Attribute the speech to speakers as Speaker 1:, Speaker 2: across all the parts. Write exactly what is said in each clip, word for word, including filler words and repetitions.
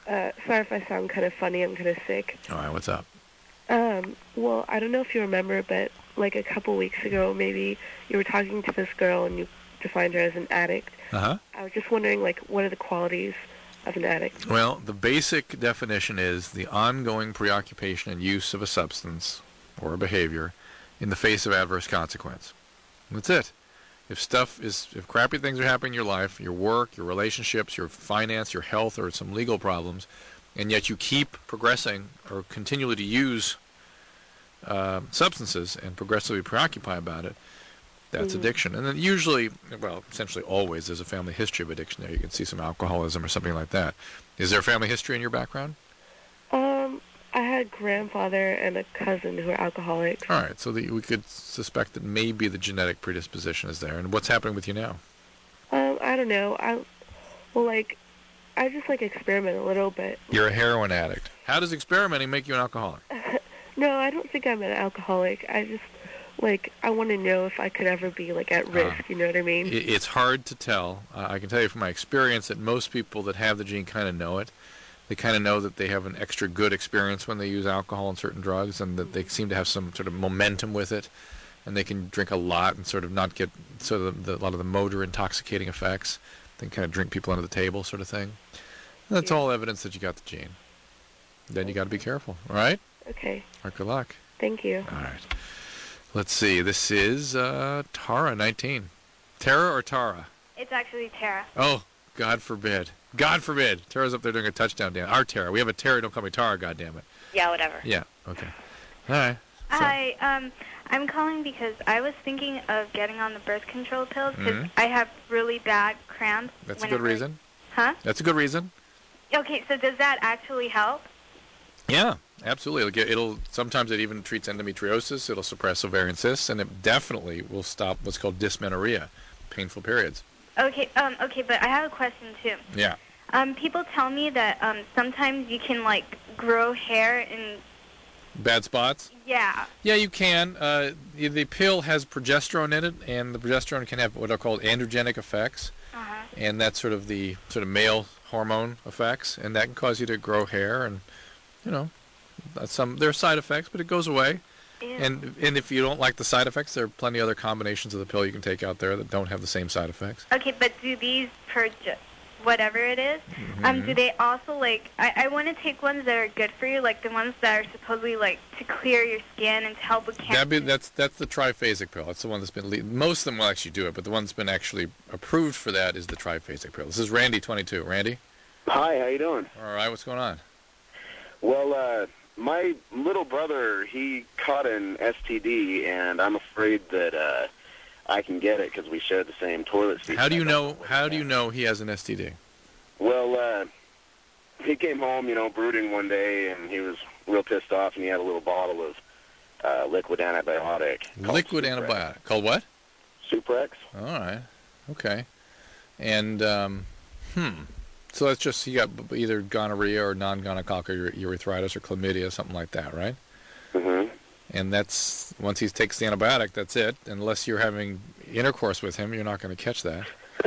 Speaker 1: Uh, sorry if I sound kind of funny. I'm kind of sick.
Speaker 2: All right, what's up?
Speaker 1: Um, well, I don't know if you remember, but like a couple weeks ago, maybe you were talking to this girl and you defined her as an addict.
Speaker 2: Uh-huh.
Speaker 1: I was just wondering, like, what are the qualities of an addict?
Speaker 2: Well, the basic definition is the ongoing preoccupation and use of a substance or a behavior in the face of adverse consequence. That's it. If stuff is, if crappy things are happening in your life, your work, your relationships, your finance, your health, or some legal problems, and yet you keep progressing or continually to use uh, substances and progressively preoccupy about it, that's mm-hmm. addiction. And then usually, well, essentially always, there's a family history of addiction there. You can see some alcoholism or something like that. Is there a family history in your background?
Speaker 1: Um, I had a grandfather and a cousin who are alcoholics.
Speaker 2: All right, so the, we could suspect that maybe the genetic predisposition is there. And what's happening with you now?
Speaker 1: Um, I don't know. I, well, like, I just, like, experiment a little bit.
Speaker 2: You're a heroin addict. How does experimenting make you an alcoholic?
Speaker 1: No, I don't think I'm an alcoholic. I just, like, I want to know if I could ever be, like, at risk, uh, you know what I mean?
Speaker 2: It's hard to tell. Uh, I can tell you from my experience that most people that have the gene kind of know it. They kind of know that they have an extra good experience when they use alcohol and certain drugs, and that they seem to have some sort of momentum with it, and they can drink a lot and sort of not get sort of the, the, a lot of the motor intoxicating effects. They can kind of drink people under the table sort of thing. And that's yeah. all evidence that you got the gene. Then you got to be careful, all right?
Speaker 1: Okay.
Speaker 2: All right, good luck.
Speaker 1: Thank you.
Speaker 2: All right. Let's see. This is uh, Tara, nineteen. Tara or Tara?
Speaker 3: It's actually Tara.
Speaker 2: Oh, God forbid. God forbid. Tara's up there doing a touchdown dance. Our Tara. We have a Tara. Don't call me Tara, goddammit.
Speaker 3: Yeah, whatever.
Speaker 2: Yeah, okay. All right. So.
Speaker 3: Hi. Um, I'm calling because I was thinking of getting on the birth control pills because
Speaker 2: mm-hmm.
Speaker 3: I have really bad cramps.
Speaker 2: That's a good reason.
Speaker 3: Huh?
Speaker 2: That's a good reason.
Speaker 3: Okay, so does that actually help?
Speaker 2: Yeah, absolutely. It'll, get, it'll sometimes it even treats endometriosis. It'll suppress ovarian cysts, and it definitely will stop what's called dysmenorrhea, painful periods.
Speaker 3: Okay, um, okay, but I have a question too.
Speaker 2: Yeah.
Speaker 3: Um, people tell me that um, sometimes you can like grow hair in
Speaker 2: bad spots.
Speaker 3: Yeah.
Speaker 2: Yeah, you can. Uh, the pill has progesterone in it, and the progesterone can have what are called androgenic effects,
Speaker 3: uh-huh.
Speaker 2: and that's sort of the sort of male hormone effects, and that can cause you to grow hair, and you know, some there are side effects, but it goes away.
Speaker 3: Ew. And
Speaker 2: and if you don't like the side effects, there are plenty of other combinations of the pill you can take out there that don't have the same side effects.
Speaker 3: Okay, but do these purge whatever it is,
Speaker 2: mm-hmm.
Speaker 3: um, do they also, like, I, I want to take ones that are good for you, like the ones that are supposedly, like, to clear your skin and to help with cancer?
Speaker 2: That'd be, that's, that's the triphasic pill. That's the one that's been, le- most of them will actually do it, but the one that's been actually approved for that is the triphasic pill. This is Randy, twenty-two. Randy?
Speaker 4: Hi, how you doing?
Speaker 2: All right, what's going on?
Speaker 4: Well, uh, my little brother, he caught an S T D, and I'm afraid that uh, I can get it because we share the same toilet seat.
Speaker 2: How do you know? How do you know he has an S T D?
Speaker 4: Well, uh, he came home, you know, brooding one day, and he was real pissed off, and he had a little bottle of uh, liquid antibiotic.
Speaker 2: Liquid antibiotic called what?
Speaker 4: Suprex.
Speaker 2: All right. Okay. And um, hmm. So that's just he got either gonorrhea or non-gonococcal urethritis or chlamydia, something like that, right?
Speaker 4: Mm-hmm.
Speaker 2: And that's, once he takes the antibiotic, that's it. Unless you're having intercourse with him, you're not going to catch that.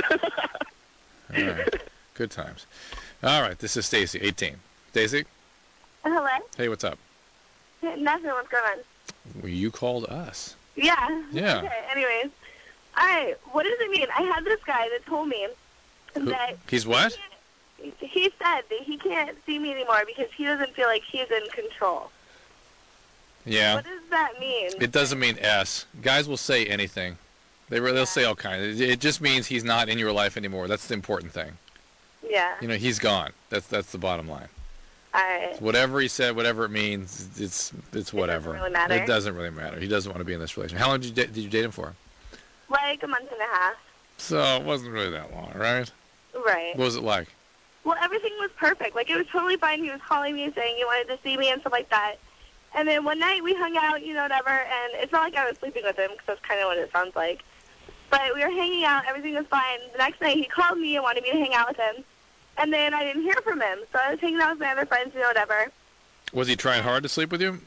Speaker 2: All right. Good times. All right. This is Stacy, eighteen. Stacy?
Speaker 5: Hello?
Speaker 2: Hey, what's up?
Speaker 5: Nothing. What's going on?
Speaker 2: Well, you called us.
Speaker 5: Yeah.
Speaker 2: Yeah.
Speaker 5: Okay. Anyways. All right. What does it mean? I had this guy that told me
Speaker 2: Who,
Speaker 5: that...
Speaker 2: He's what?
Speaker 5: He, he said that he can't see me anymore because he doesn't feel like he's in control.
Speaker 2: Yeah.
Speaker 5: What does that mean?
Speaker 2: It doesn't mean S. Guys will say anything. They, they'll yeah. say all kinds. It just means he's not in your life anymore. That's the important thing.
Speaker 5: Yeah.
Speaker 2: You know, he's gone. That's that's the bottom line.
Speaker 5: All right.
Speaker 2: So whatever he said, whatever it means, it's it's whatever.
Speaker 5: It doesn't really matter.
Speaker 2: It doesn't really matter. He doesn't want to be in this relationship. How long did you, da- did you date him for?
Speaker 5: Like a month and a half.
Speaker 2: So it wasn't really that long, right?
Speaker 5: Right.
Speaker 2: What was it like?
Speaker 5: Well, everything was perfect. Like, it was totally fine. He was calling me saying he wanted to see me and stuff like that. And then one night we hung out, you know, whatever, and it's not like I was sleeping with him, because that's kind of what it sounds like. But we were hanging out. Everything was fine. The next night he called me and wanted me to hang out with him. And then I didn't hear from him. So I was hanging out with my other friends, you know, whatever.
Speaker 2: Was he trying hard to sleep with you?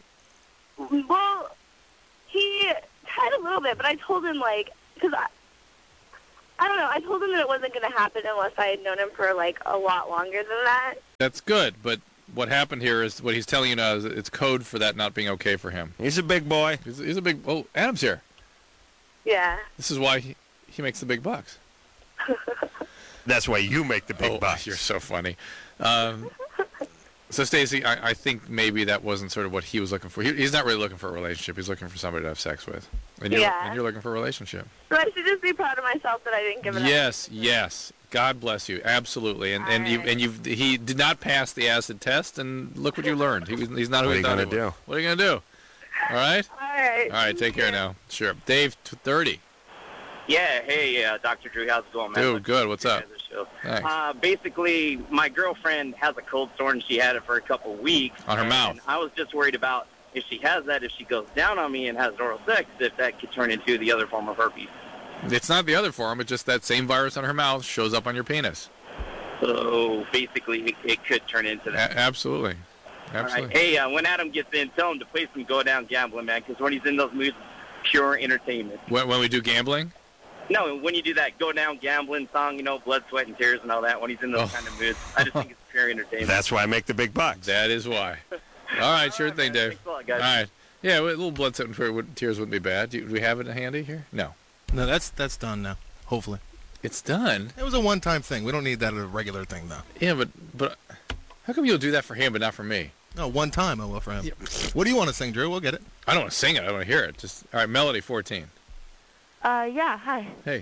Speaker 5: Well, he tried a little bit, but I told him, like, because I, I don't know. I told him that it wasn't going to happen unless I had known him for, like, a lot longer than that.
Speaker 2: That's good, but what happened here is what he's telling you now is it's code for that not being okay for him.
Speaker 6: He's a big boy.
Speaker 2: He's, he's a big... Oh, Adam's here.
Speaker 5: Yeah.
Speaker 2: This is why he, he makes the big bucks.
Speaker 6: That's why you make the big
Speaker 2: oh,
Speaker 6: bucks.
Speaker 2: You're so funny. Um, so, Stacey, I, I think maybe that wasn't sort of what he was looking for. He, he's not really looking for a relationship. He's looking for somebody to have sex with. And you're,
Speaker 5: Yeah.
Speaker 2: and you're looking for a relationship.
Speaker 5: So I should just be proud of myself that I didn't give it up.
Speaker 2: Yes, yes. God bless you. Absolutely. And and you and you he did not pass the acid test, and look what you learned. He was he's not who
Speaker 6: What are
Speaker 2: he
Speaker 6: you
Speaker 2: thought
Speaker 6: gonna
Speaker 2: he was.
Speaker 6: do?
Speaker 2: What are you gonna do? All right.
Speaker 5: All right.
Speaker 2: All right. Take care now. Sure. Dave, t- thirty.
Speaker 7: Yeah, hey, uh, Doctor Drew, how's it going, man?
Speaker 2: Dude, good. What's up?
Speaker 7: Show.
Speaker 2: Thanks.
Speaker 7: Uh, basically, my girlfriend has a cold sore, and she had it for a couple weeks.
Speaker 2: On her
Speaker 7: and
Speaker 2: mouth.
Speaker 7: I was just worried about if she has that, if she goes down on me and has oral sex, if that could turn into the other form of herpes.
Speaker 2: It's not the other form. It's just that same virus on her mouth shows up on your penis.
Speaker 7: So basically, it, it could turn into that.
Speaker 2: A- absolutely.
Speaker 7: All
Speaker 2: Absolutely.
Speaker 7: right. Hey, uh, when Adam gets in, tell him to play some Go Down Gambling, man, because when he's in those moods, pure entertainment.
Speaker 2: When, when we do gambling?
Speaker 7: No, when you do that Go Down Gambling song, you know, blood, sweat, and tears and all that, when he's in those
Speaker 2: Oh.
Speaker 7: kind of moods, I just think it's pure entertainment.
Speaker 6: That's why I make the big bucks.
Speaker 2: That is why. All right, sure
Speaker 7: All right,
Speaker 2: thing,
Speaker 7: man.
Speaker 2: Dave.
Speaker 7: Thanks a lot, guys.
Speaker 2: All right. Yeah, well, a little blood, sweat, and tears wouldn't be bad. Do, do we have it handy here? No.
Speaker 8: No, that's that's done now. Hopefully,
Speaker 2: It's done.
Speaker 8: it was a one-time thing. We don't need that as a regular thing, though.
Speaker 2: Yeah, but but how come you'll do that for him but not for me?
Speaker 8: No, one time I will for him. What do you want to sing, Drew? We'll get it.
Speaker 2: I don't want to sing it. I want to hear it. Just all right, Melody, fourteen.
Speaker 9: Uh, yeah, hi.
Speaker 2: Hey.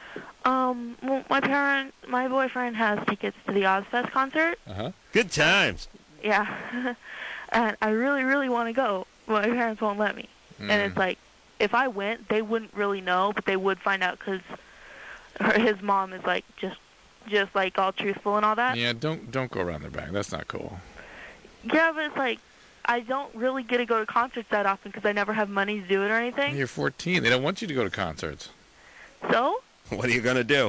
Speaker 9: Um, well, my parent, my boyfriend has tickets to the Ozfest concert.
Speaker 2: Uh huh.
Speaker 6: Good times.
Speaker 9: Yeah. And I really, really want to go, but my parents won't let me.
Speaker 2: Mm.
Speaker 9: And it's like, if I went, they wouldn't really know, but they would find out because his mom is like just, just like all truthful and all that.
Speaker 2: Yeah, don't don't go around their back. That's not cool.
Speaker 9: Yeah, but it's like, I don't really get to go to concerts that often because I never have money to do it or anything.
Speaker 2: You're fourteen. They don't want you to go to concerts.
Speaker 9: So?
Speaker 6: What are you going to do?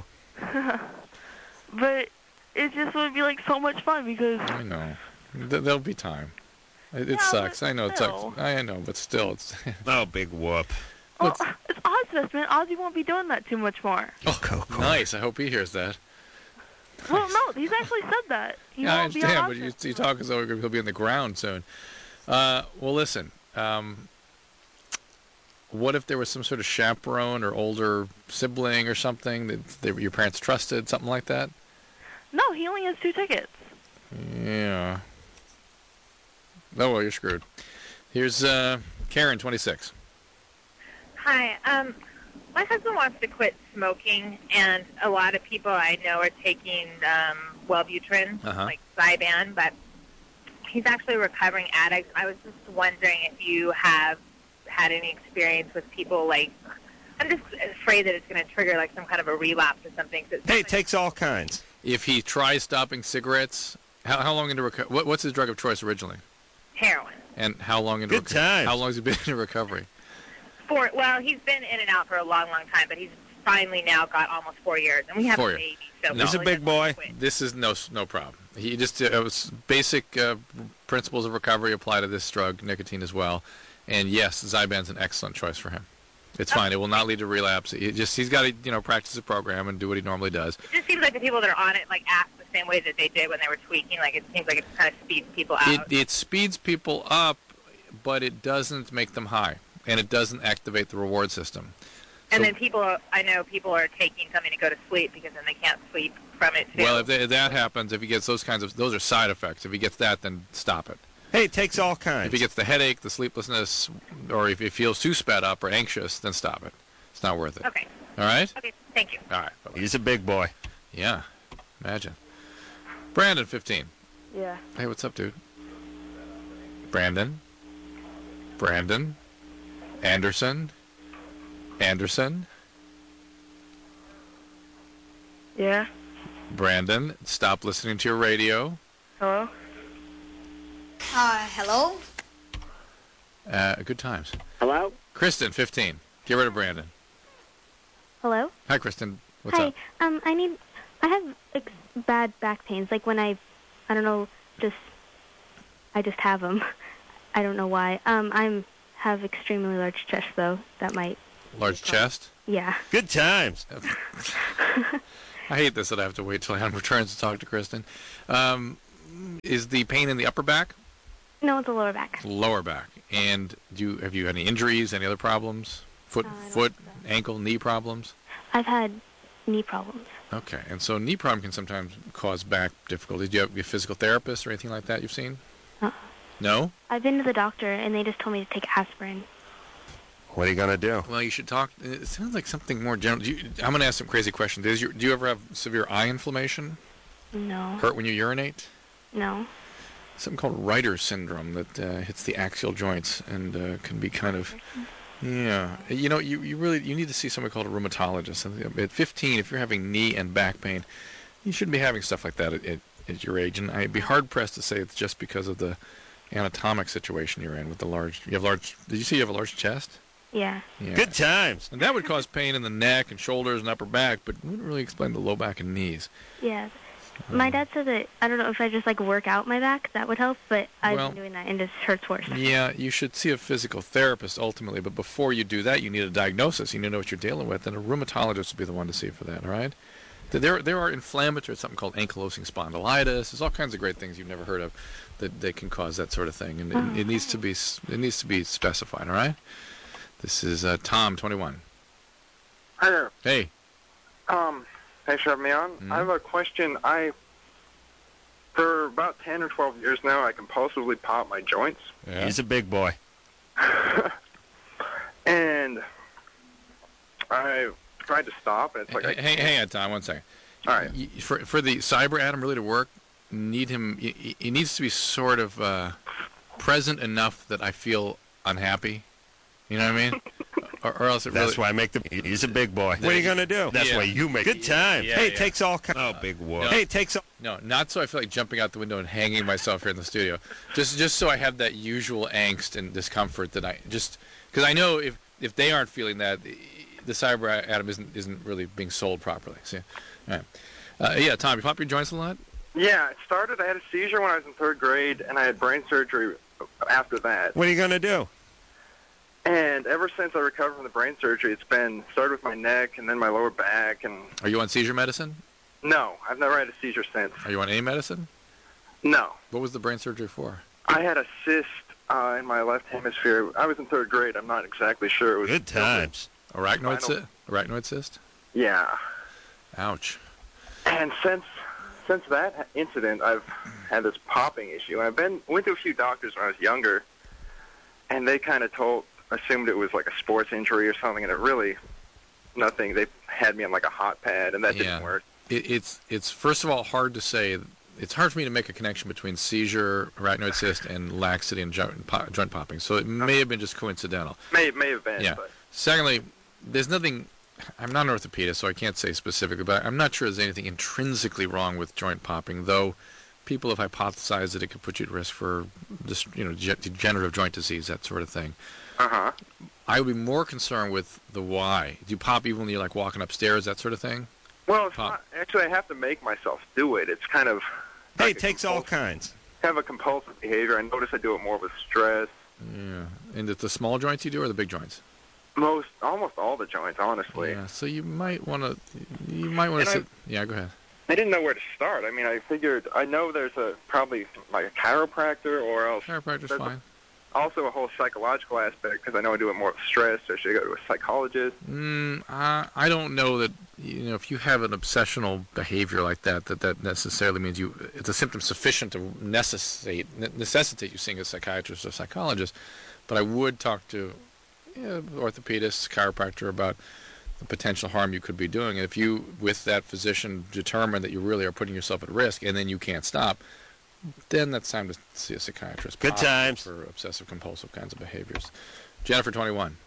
Speaker 9: But it just would be like so much fun because
Speaker 2: I know. Th- there'll be time. It, it
Speaker 9: Yeah,
Speaker 2: sucks.
Speaker 9: but
Speaker 2: I know it
Speaker 9: still.
Speaker 2: sucks. I know, but still, it's.
Speaker 6: Oh, big whoop.
Speaker 9: well, it's Ozfest, man. Ozzy won't be doing that too much more.
Speaker 2: Oh,
Speaker 6: Coco.
Speaker 2: nice. I hope he hears that.
Speaker 9: Well, no, he's actually said that. He
Speaker 2: Yeah, I
Speaker 9: won't be on
Speaker 2: understand, but you,
Speaker 9: Ozfest
Speaker 2: you talk as though he'll be in the ground soon. Uh, well, listen. Um, what if there was some sort of chaperone or older sibling or something that they, your parents trusted, something like that?
Speaker 9: No, he only has two tickets.
Speaker 2: Yeah. Oh, well, you're screwed. Here's uh, Karen, twenty-six.
Speaker 10: Hi. Um, my husband wants to quit smoking, and a lot of people I know are taking um, Wellbutrin,
Speaker 2: Uh-huh.
Speaker 10: like Zyban, but he's actually a recovering addict. I was just wondering if you have had any experience with people like, I'm just afraid that it's going to trigger like some kind of a relapse or something. So it's
Speaker 6: Hey, it takes all kinds.
Speaker 2: If he tries stopping cigarettes, how, how long into reco- what, what's his drug of choice originally?
Speaker 10: heroin.
Speaker 2: And how long into
Speaker 6: Good times.
Speaker 2: How long has he been in recovery?
Speaker 10: For, well, he's been in and out for a long, long time, but he's finally now got almost four years, and we have
Speaker 2: Four
Speaker 10: a
Speaker 2: years.
Speaker 10: baby. So
Speaker 2: No.
Speaker 6: He's a
Speaker 10: we
Speaker 6: big
Speaker 10: just
Speaker 6: boy.
Speaker 10: quit.
Speaker 2: This is no no problem. He just uh, it was basic uh, principles of recovery apply to this drug, nicotine as well. And yes, Zyban's an excellent choice for him. It's fine. It will not lead to relapse. He just he's got to you know practice the program and do what he normally does.
Speaker 10: It just seems like the people that are on it like act the same way that they did when they were tweaking. Like it seems like it kind of speeds people out.
Speaker 2: It it speeds people up, but it doesn't make them high, and it doesn't activate the reward system.
Speaker 10: and
Speaker 2: So-
Speaker 10: then people, I know people are taking something to go to sleep because then they can't sleep from it too.
Speaker 2: Well, if, they, if that happens, if he gets those kinds of those are side effects. If he gets that, then stop it.
Speaker 6: Hey, it takes all
Speaker 2: If
Speaker 6: kinds.
Speaker 2: he gets the headache, the sleeplessness, or if he feels too sped up or anxious, then stop it. It's not worth it.
Speaker 10: okay,
Speaker 2: All right?
Speaker 10: okay, thank you.
Speaker 2: All right. Bye-bye.
Speaker 6: He's a big boy.
Speaker 2: Yeah. Imagine. Brandon, fifteen.
Speaker 9: Yeah.
Speaker 2: Hey, what's up, dude? Brandon? Brandon? Anderson? Anderson?
Speaker 9: Yeah.
Speaker 2: Brandon, stop listening to your radio.
Speaker 9: Hello?
Speaker 11: Uh, hello?
Speaker 2: Uh, good times.
Speaker 7: Hello?
Speaker 2: Kristen, fifteen. Get rid of Brandon.
Speaker 12: Hello?
Speaker 2: Hi, Kristen. What's
Speaker 12: Hi.
Speaker 2: up?
Speaker 12: Um, I need. I have ex- bad back pains. Like when I, I don't know, just, I just have them. I don't know why. Um, I'm have extremely large chest though. That might
Speaker 2: Large chest?
Speaker 12: Yeah.
Speaker 6: Good times.
Speaker 2: I hate this that I have to wait till Ann returns to talk to Kristen. Um, is the pain in the upper back?
Speaker 12: No, it's a lower back.
Speaker 2: Lower back. And do you, have you had any injuries, any other problems? Foot, foot, ankle, knee problems?
Speaker 12: I've had knee problems.
Speaker 2: Okay, and so knee problem can sometimes cause back difficulties. Do you have a physical therapist or anything like that you've seen?
Speaker 12: Uh-uh.
Speaker 2: No?
Speaker 12: I've been to the doctor, and they just told me to take aspirin.
Speaker 6: What are you going to do?
Speaker 2: Well, you should talk. It sounds like something more general. Do you, I'm going to ask some crazy questions. Does your, do you ever have severe eye inflammation?
Speaker 12: No.
Speaker 2: Hurt when you urinate?
Speaker 12: No.
Speaker 2: Something called Reiter's syndrome that uh, hits the axial joints and uh, can be kind of... Yeah. You know, you, you really you need to see someone called a rheumatologist. At fifteen, if you're having knee and back pain, you shouldn't be having stuff like that at, at, at your age. And I'd be hard-pressed to say it's just because of the anatomic situation you're in with the large... You have large... Did you say you have a large chest?
Speaker 12: Yeah.
Speaker 2: Yeah.
Speaker 6: Good times.
Speaker 2: And that would cause pain in the neck and shoulders and upper back, but wouldn't really explain the low back and knees.
Speaker 12: Yeah. My dad said that, I don't know if I just, like, work out my back, that would help, but I've
Speaker 2: Well,
Speaker 12: been doing that, and it just hurts worse.
Speaker 2: Yeah, you should see a physical therapist ultimately, but before you do that, you need a diagnosis. You need to know what you're dealing with, and a rheumatologist would be the one to see for that, all right? There, there are inflammatory, something called ankylosing spondylitis. There's all kinds of great things you've never heard of that, that can cause that sort of thing, and it, it needs to be it needs to be specified, all right? This is uh, Tom, twenty-one.
Speaker 13: Hi there.
Speaker 2: Hey.
Speaker 13: Um, thanks for having me on.
Speaker 2: Mm-hmm.
Speaker 13: I have a question. I, for about ten or twelve years now, I compulsively pop my joints.
Speaker 6: Yeah. He's a big boy.
Speaker 13: And I tried to stop, and it's like...
Speaker 2: Hey,
Speaker 13: I
Speaker 2: hey, hang on, Tom, one second.
Speaker 13: All right.
Speaker 2: Y- For, for the cyber Adam really to work, need him. He, he needs to be sort of uh, present enough that I feel unhappy. You know what I mean? or, or else it
Speaker 6: That's
Speaker 2: really...
Speaker 6: why I make the... He's a big boy. What are you going to do? That's
Speaker 2: Yeah.
Speaker 6: why you make Good times.
Speaker 2: Yeah,
Speaker 6: hey,
Speaker 2: yeah.
Speaker 6: it takes all kinds... Oh, big whoop.
Speaker 2: No.
Speaker 6: Hey, it takes all...
Speaker 2: No, not so I feel like jumping out the window and hanging myself here in the studio. Just just so I have that usual angst and discomfort that I just... Because I know if, if they aren't feeling that, the cyber Adam isn't isn't really being sold properly. See? All right. Uh, yeah, Tom, you pop your joints a lot?
Speaker 13: Yeah, it started, I had a seizure when I was in third grade, and I had brain surgery after that.
Speaker 6: What are you going to do?
Speaker 13: And ever since I recovered from the brain surgery, it's been started with my neck and then my lower back. And
Speaker 2: Are you on seizure medicine?
Speaker 13: no, I've never had a seizure since.
Speaker 2: Are you on any medicine?
Speaker 13: No.
Speaker 2: What was the brain surgery for?
Speaker 13: I had a cyst uh, in my left hemisphere. I was in third grade. I'm not exactly sure. It was
Speaker 6: Good times.
Speaker 2: Arachnoid,
Speaker 13: Spinal-
Speaker 2: cy- arachnoid cyst?
Speaker 13: Yeah.
Speaker 2: Ouch.
Speaker 13: And since since that incident, I've had this popping issue. I've been went to a few doctors when I was younger, and they kind of told assumed it was like a sports injury or something, and it really nothing. They had me on like a hot pad, and that
Speaker 2: Yeah.
Speaker 13: didn't work.
Speaker 2: It, it's it's first of all hard to say. It's hard for me to make a connection between seizure, arachnoid cyst, and laxity and joint, po- joint popping. So it may have been just coincidental.
Speaker 13: May may have been.
Speaker 2: Yeah.
Speaker 13: But
Speaker 2: Secondly, there's nothing. I'm not an orthopedist, so I can't say specifically, but I'm not sure there's anything intrinsically wrong with joint popping. Though people have hypothesized that it could put you at risk for just you know ge- degenerative joint disease, that sort of thing.
Speaker 13: Uh huh.
Speaker 2: I would be more concerned with the why. Do you pop even when you're like walking upstairs, that sort of thing?
Speaker 13: Well, it's
Speaker 2: Pop.
Speaker 13: not, actually, I have to make myself do it. It's kind of
Speaker 6: Hey, it takes all kinds.
Speaker 13: have a compulsive behavior. I notice I do it more with stress.
Speaker 2: Yeah. And it's the small joints you do, or the big joints?
Speaker 13: Most, almost all the joints, honestly.
Speaker 2: Yeah. So you might want to. You might want
Speaker 13: And
Speaker 2: to
Speaker 13: I-
Speaker 2: sit. Yeah. Go ahead.
Speaker 13: I didn't know where to start. I mean, I figured I know there's a probably like a chiropractor or else
Speaker 2: Chiropractor's
Speaker 13: there's
Speaker 2: fine.
Speaker 13: also a whole psychological aspect because I know I do it more with stress. Or should I go to a psychologist?
Speaker 2: Mm, uh, I don't know that. You know, if you have an obsessional behavior like that, that that necessarily means you. It's a symptom sufficient to necessitate necessitate you seeing a psychiatrist or psychologist. But I would talk to yeah, orthopedist, chiropractor about the potential harm you could be doing. And if you, with that physician, determine that you really are putting yourself at risk and then you can't stop, then that's time to see a psychiatrist.
Speaker 6: Good
Speaker 2: possibly
Speaker 6: times.
Speaker 2: For obsessive compulsive kinds of behaviors. Jennifer, twenty-one.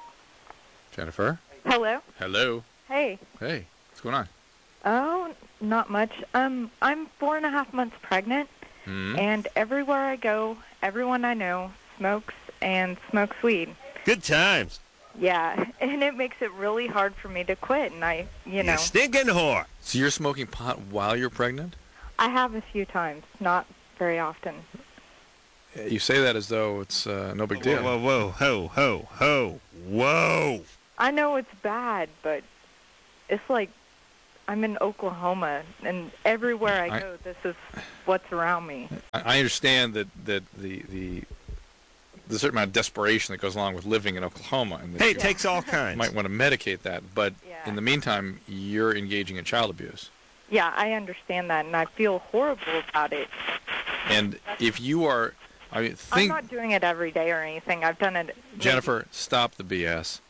Speaker 2: Jennifer?
Speaker 14: Hello.
Speaker 2: Hello.
Speaker 14: Hey.
Speaker 2: Hey. What's going on?
Speaker 14: Oh, not much. Um, I'm four and a half months pregnant,
Speaker 2: Hmm?
Speaker 14: and everywhere I go, everyone I know smokes and smokes weed.
Speaker 6: Good times.
Speaker 14: Yeah, and it makes it really hard for me to quit, and I, you know,
Speaker 6: You stinking whore.
Speaker 2: So you're smoking pot while you're pregnant?
Speaker 14: I have a few times, not very often.
Speaker 2: You say that as though it's uh, no big deal.
Speaker 6: Whoa, whoa, whoa, ho, ho, ho.
Speaker 14: I know it's bad, but it's like I'm in Oklahoma, and everywhere I,
Speaker 2: I
Speaker 14: go, this is what's around me.
Speaker 2: I I understand that, that the, the the certain amount of desperation that goes along with living in Oklahoma. And that
Speaker 6: Hey,
Speaker 2: you
Speaker 6: it takes all kinds.
Speaker 2: might want to medicate that, but
Speaker 14: Yeah.
Speaker 2: in the meantime, you're engaging in child abuse.
Speaker 14: Yeah, I understand that, and I feel horrible about it.
Speaker 2: And if you are, I mean,
Speaker 14: I'm
Speaker 2: think,
Speaker 14: not doing it every day or anything. I've done it.
Speaker 2: Jennifer, stop the B S.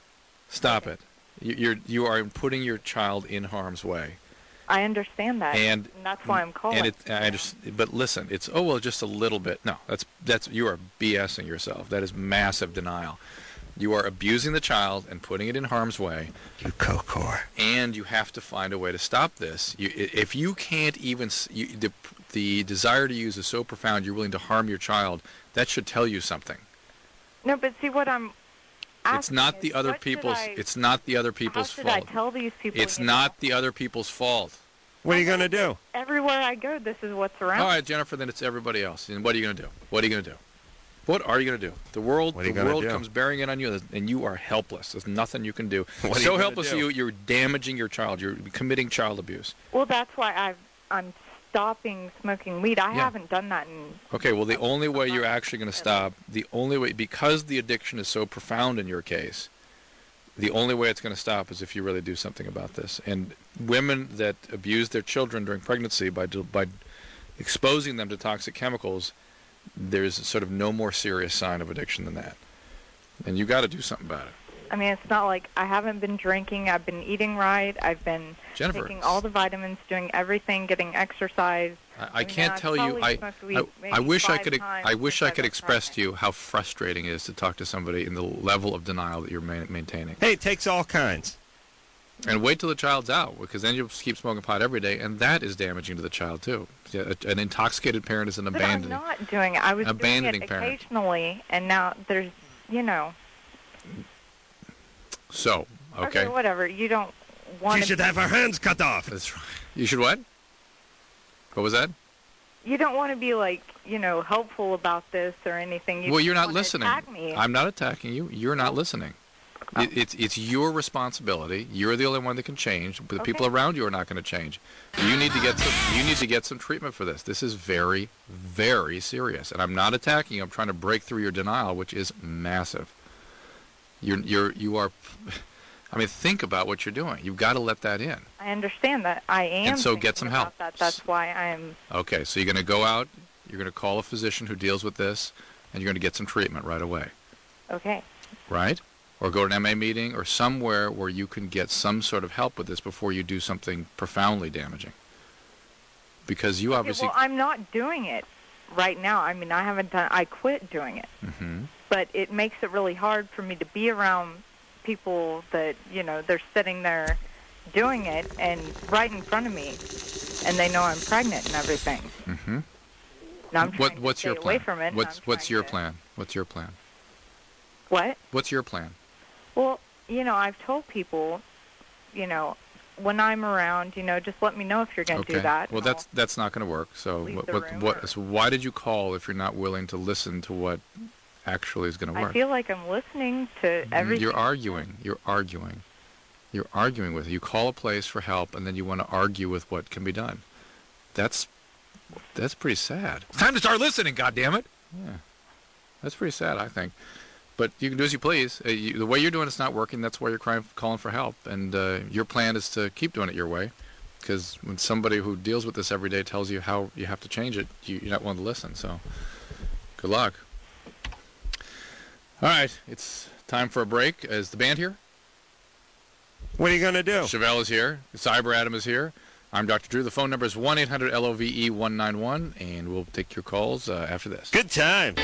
Speaker 2: Stop it. You, you're you are putting your child in harm's way.
Speaker 14: I understand that,
Speaker 2: And-
Speaker 14: that's why I'm calling.
Speaker 2: And it, I understand, but listen, it's oh well, just a little bit. No, that's that's you are BSing yourself. That is massive denial. You are abusing the child and putting it in harm's way.
Speaker 6: You co-core.
Speaker 2: And you have to find a way to stop this. You, i- if you can't even, s- you, the the desire to use is so profound, you're willing to harm your child. That should tell you something.
Speaker 14: No, but see what I'm.
Speaker 2: It's not the other
Speaker 14: what should
Speaker 2: people's.
Speaker 14: I-
Speaker 2: It's not the other people's
Speaker 14: How should
Speaker 2: fault.
Speaker 14: I tell these people?
Speaker 2: It's
Speaker 14: you know,
Speaker 2: not the other people's fault.
Speaker 6: What are you going to do?
Speaker 14: everywhere I go, this is what's around.
Speaker 2: All right, Jennifer, then it's everybody else. And what are you going to do? What are you going to do? What are you going to do? The world,
Speaker 6: What are you
Speaker 2: the
Speaker 6: gonna
Speaker 2: world
Speaker 6: do?
Speaker 2: comes bearing in on you, and you are helpless. There's nothing you can do.
Speaker 6: What are you
Speaker 2: so
Speaker 6: gonna
Speaker 2: helpless
Speaker 6: do?
Speaker 2: you, you're damaging your child. You're committing child abuse.
Speaker 14: Well, that's why I've, I'm stopping smoking weed. I
Speaker 2: Yeah.
Speaker 14: haven't done that in.
Speaker 2: Okay, well, the only way you're actually going to stop, the only way, because the addiction is so profound in your case, the only way it's going to stop is if you really do something about this. And women that abuse their children during pregnancy by by exposing them to toxic chemicals, there's sort of no more serious sign of addiction than that. And you got to do something about it.
Speaker 14: I mean, it's not like I haven't been drinking. I've been eating right. I've been
Speaker 2: Jennifer.
Speaker 14: taking all the vitamins, doing everything, getting exercise.
Speaker 2: I, I
Speaker 14: I mean,
Speaker 2: can't
Speaker 14: I've
Speaker 2: tell you.
Speaker 14: probably
Speaker 2: I,
Speaker 14: smoked weed
Speaker 2: I,
Speaker 14: maybe
Speaker 2: I wish I
Speaker 14: five
Speaker 2: could.
Speaker 14: times
Speaker 2: I wish
Speaker 14: since
Speaker 2: I
Speaker 14: I
Speaker 2: could
Speaker 14: got
Speaker 2: express to you how frustrating it is to talk to somebody in the level of denial that you're ma- maintaining.
Speaker 6: Hey, it takes all kinds.
Speaker 2: And wait till the child's out, because then you'll keep smoking pot every day, and that is damaging to the child too. Yeah, a- an intoxicated parent is an
Speaker 14: But
Speaker 2: abandoning.
Speaker 14: I'm not doing it. I was
Speaker 2: abandoning
Speaker 14: doing it
Speaker 2: parent.
Speaker 14: occasionally, and now there's, you know.
Speaker 2: So, okay.
Speaker 14: whatever. You don't want.
Speaker 6: She should have her hands cut off.
Speaker 2: That's right. You should what? What was that?
Speaker 14: You don't want to be like, you know, helpful about this or anything. You
Speaker 2: well,
Speaker 14: just
Speaker 2: you're not
Speaker 14: want to
Speaker 2: listening.
Speaker 14: attack me.
Speaker 2: I'm not attacking you. You're not listening. It, it's it's your responsibility. You're the only one that can change. But the
Speaker 14: Okay.
Speaker 2: people around you are not going to change. You need to get some. You need to get some treatment for this. This is very, very serious. And I'm not attacking you. I'm trying to break through your denial, which is massive. You're you're you are. I mean, think about what you're doing. You've got to let that in.
Speaker 14: I understand that. I am.
Speaker 2: And so
Speaker 14: thinking
Speaker 2: get some
Speaker 14: about
Speaker 2: help.
Speaker 14: That. That's why I'm.
Speaker 2: Okay, so you're going to go out. You're going to call a physician who deals with this, and you're going to get some treatment right away.
Speaker 14: Okay.
Speaker 2: Right? Or go to an M A meeting or somewhere where you can get some sort of help with this before you do something profoundly damaging. Because you
Speaker 14: Okay,
Speaker 2: obviously...
Speaker 14: well, I'm not doing it right now. I mean, I haven't done. I quit doing it,
Speaker 2: Mhm.
Speaker 14: but it makes it really hard for me to be around people that, you know, they're sitting there doing it and right in front of me, and they know I'm pregnant and everything.
Speaker 2: Mm-hmm.
Speaker 14: And I'm trying
Speaker 2: What,
Speaker 14: to
Speaker 2: what's
Speaker 14: stay
Speaker 2: your
Speaker 14: away
Speaker 2: plan?
Speaker 14: from it. and
Speaker 2: What's
Speaker 14: I'm
Speaker 2: what's
Speaker 14: trying
Speaker 2: your
Speaker 14: to-
Speaker 2: plan? What's your plan?
Speaker 14: What?
Speaker 2: What's your plan?
Speaker 14: Well, you know, I've told people, you know, when I'm around, you know, just let me know if you're going to
Speaker 2: Okay.
Speaker 14: do that.
Speaker 2: Well,
Speaker 14: and
Speaker 2: that's that's not going to work. So
Speaker 14: leave
Speaker 2: what
Speaker 14: the
Speaker 2: what,
Speaker 14: room
Speaker 2: what so why did you call if you're not willing to listen to what actually is going to
Speaker 14: I'll-
Speaker 2: work?
Speaker 14: I feel like I'm listening to
Speaker 2: Mm,
Speaker 14: everything.
Speaker 2: You're arguing. You're arguing. You're arguing with it. You call a place for help, and then you want to argue with what can be done. That's that's pretty sad. It's time to start listening, goddammit. Yeah, that's pretty sad, I think. But you can do as you please. Uh, you, the way you're doing it's not working. That's why you're crying, calling for help. And uh, your plan is to keep doing it your way. Because when somebody who deals with this every day tells you how you have to change it, you, you're not willing to listen. So good luck. All right, it's time for a break. Is the band here?
Speaker 6: What are you going to do?
Speaker 2: Chevelle is here. Cyber Adam is here. I'm Doctor Drew. The phone number is one eight hundred L O V E one nine one, and we'll take your calls uh, after this.
Speaker 6: Good time.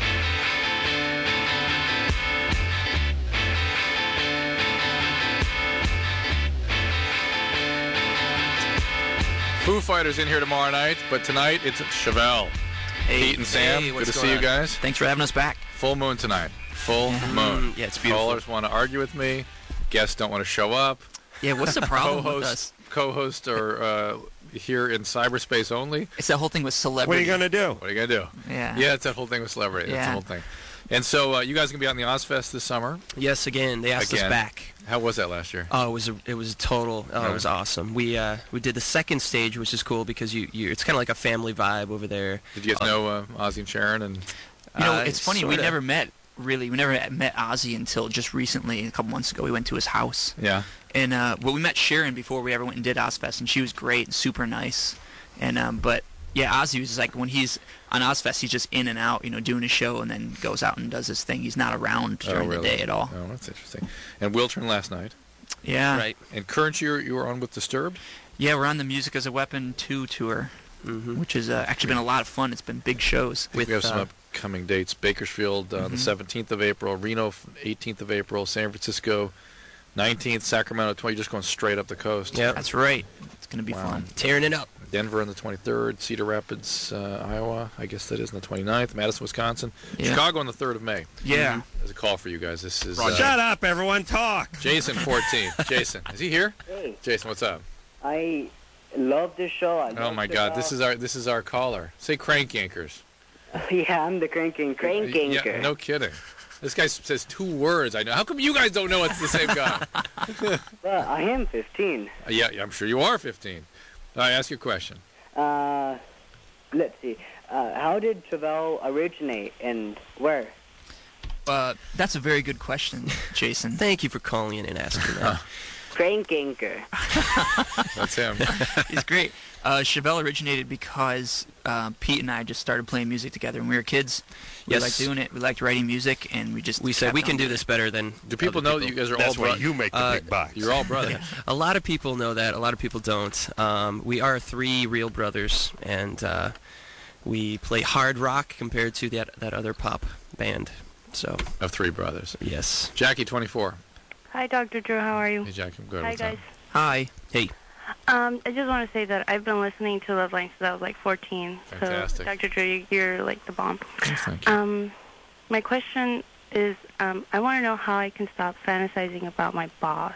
Speaker 2: Foo Fighters in here tomorrow night, but tonight it's Chevelle.
Speaker 15: Hey,
Speaker 2: Pete and Sam,
Speaker 15: hey,
Speaker 2: good
Speaker 15: what's
Speaker 2: to
Speaker 15: going
Speaker 2: see you
Speaker 15: on?
Speaker 2: guys.
Speaker 15: Thanks for having us back.
Speaker 2: Full moon tonight. Full
Speaker 15: Yeah.
Speaker 2: moon.
Speaker 15: Yeah, it's beautiful.
Speaker 2: Callers want to argue with me. Guests don't want to show up.
Speaker 15: Yeah, what's the problem with
Speaker 2: Co-hosts,
Speaker 15: us?
Speaker 2: Co-hosts are uh, here in cyberspace only.
Speaker 15: It's that whole thing with
Speaker 6: What are
Speaker 15: celebrity.
Speaker 6: you going to do?
Speaker 2: What are you going to do?
Speaker 15: Yeah.
Speaker 2: Yeah, it's that whole thing with celebrity. That's the
Speaker 15: Yeah.
Speaker 2: whole thing. And so uh, you guys are going to be on the Ozfest this summer?
Speaker 15: Yes, again. They asked
Speaker 2: Again.
Speaker 15: us back.
Speaker 2: How was that last year?
Speaker 15: Oh, it was a, it was a total. Oh,
Speaker 2: Yeah.
Speaker 15: it was awesome. We uh, we did the second stage, which is cool because you, you it's kind of like a family vibe over there.
Speaker 2: Did you guys know uh, Ozzy and Sharon? And
Speaker 16: You know,
Speaker 15: Uh,
Speaker 16: it's funny. We
Speaker 15: sorta.
Speaker 16: never met. Really, we never met Ozzy until just recently. A couple months ago, we went to his house.
Speaker 2: Yeah.
Speaker 16: And uh, well, we met Sharon before we ever went and did Ozfest, and she was great and super nice. And um, but yeah, Ozzy was like when he's on Ozfest, he's just in and out, you know, doing his show, and then goes out and does his thing. He's not around
Speaker 2: Oh,
Speaker 16: during
Speaker 2: really?
Speaker 16: the day at all.
Speaker 2: Oh, that's interesting. And Will turned last night.
Speaker 16: Yeah.
Speaker 15: Right.
Speaker 2: And current year you were on with Disturbed?
Speaker 16: Yeah, we're on the Music as a Weapon two tour,
Speaker 15: mm-hmm.
Speaker 16: which has uh, actually been a lot of fun. It's been big shows.
Speaker 2: we have some
Speaker 16: uh,
Speaker 2: upcoming dates. Bakersfield uh,
Speaker 16: Mhm.
Speaker 2: the seventeenth of April, Reno eighteenth of April, San Francisco nineteenth, Sacramento twentieth. You're just going straight up the coast.
Speaker 15: Yeah,
Speaker 16: that's right. It's going to be
Speaker 2: Wow.
Speaker 16: fun.
Speaker 15: Tearing it up.
Speaker 2: Denver on the twenty-third, Cedar Rapids, uh, Iowa, I guess that is on the twenty-ninth, Madison, Wisconsin,
Speaker 16: Yeah.
Speaker 2: Chicago on the third of May.
Speaker 16: Yeah.
Speaker 2: There's a call for you guys. This is uh,
Speaker 6: Shut up, everyone. Talk.
Speaker 2: Jason fourteen. Jason, is he here?
Speaker 17: Hey.
Speaker 2: Jason, what's up?
Speaker 17: I love this show. I
Speaker 2: Oh
Speaker 17: love
Speaker 2: my
Speaker 17: the,
Speaker 2: God,
Speaker 17: uh,
Speaker 2: this is our this is our caller. Say Crank Yankers.
Speaker 17: Yeah, I'm the cranking crank
Speaker 2: Yeah,
Speaker 17: anchor.
Speaker 2: no kidding. This guy s- says two words. I know. How come you guys don't know it's the same guy?
Speaker 17: Well, I am fifteen.
Speaker 2: Uh, yeah, yeah, I'm sure you are fifteen. All right, ask your question.
Speaker 17: Uh, let's see. Uh, how did Travell originate and where?
Speaker 16: Uh, that's a very good question, Jason.
Speaker 15: Thank you for calling in and asking that.
Speaker 17: Crank anchor.
Speaker 2: That's him.
Speaker 16: He's great. Uh, Chevelle originated because uh, Pete and I just started playing music together when we were kids. We
Speaker 15: Yes.
Speaker 16: liked doing it. We liked writing music, and we just
Speaker 15: We said
Speaker 16: kept
Speaker 15: we can
Speaker 16: on
Speaker 15: do
Speaker 16: doing
Speaker 15: this better than.
Speaker 2: Do people
Speaker 15: other
Speaker 2: know that you guys are all
Speaker 6: That's why
Speaker 2: brothers?
Speaker 6: you make the
Speaker 15: Uh,
Speaker 6: big bucks.
Speaker 2: You're all brothers.
Speaker 15: A lot of people know that. A lot of people don't. Um, we are three real brothers, and uh, we play hard rock compared to that that other pop band. So
Speaker 2: Of three brothers.
Speaker 15: yes.
Speaker 2: Jackie, twenty-four.
Speaker 12: Hi, Doctor Drew. How are you?
Speaker 2: Hey, Jackie, I'm good.
Speaker 12: Hi,
Speaker 2: What's
Speaker 12: guys.
Speaker 2: up?
Speaker 15: Hi. Hey.
Speaker 12: Um, I just want to say that I've been listening to Love Line since I was like fourteen.
Speaker 2: Fantastic.
Speaker 12: So, Doctor Drew, you- you're like the bomb.
Speaker 2: Thank you.
Speaker 12: Um, my question is, um, I want to know how I can stop fantasizing about my boss.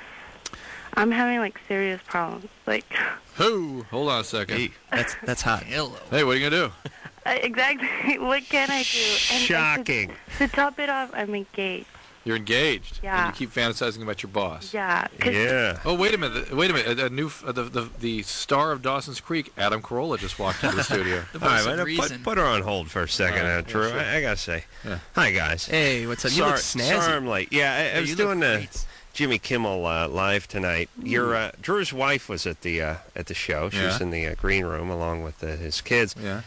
Speaker 12: I'm having like serious problems. Like,
Speaker 2: Who? Hold on a second.
Speaker 15: Hey, that's that's hot.
Speaker 16: Hello.
Speaker 2: Hey, what are you gonna do?
Speaker 12: uh, exactly. What can I do? And- and
Speaker 6: Shocking.
Speaker 12: to, to top it off, I'm engaged.
Speaker 2: You're engaged.
Speaker 12: Yeah.
Speaker 2: And you keep fantasizing about your boss.
Speaker 12: Yeah. 'cause-
Speaker 6: Yeah.
Speaker 2: Oh, wait a minute. Wait a minute. A, a new, f- uh, the, the the star of Dawson's Creek, Adam Carolla, just walked into the studio.
Speaker 16: The
Speaker 6: All right,
Speaker 16: voice of
Speaker 6: wait,
Speaker 16: reason.
Speaker 6: put, put her on hold for a second,
Speaker 2: All right,
Speaker 6: uh, Drew.
Speaker 2: yeah, sure.
Speaker 6: I, I gotta say,
Speaker 2: Yeah.
Speaker 6: hi guys.
Speaker 15: Hey, what's up? You
Speaker 6: sorry,
Speaker 15: look snazzy.
Speaker 6: sorry I'm late. Yeah, I, I
Speaker 16: Yeah,
Speaker 6: was
Speaker 16: you look
Speaker 6: doing the
Speaker 16: great.
Speaker 6: Jimmy Kimmel uh, live tonight. Your uh, Drew's wife was at the uh, at the show. She was
Speaker 2: Yeah.
Speaker 6: in the uh, green room along with uh, his kids.
Speaker 2: Yeah.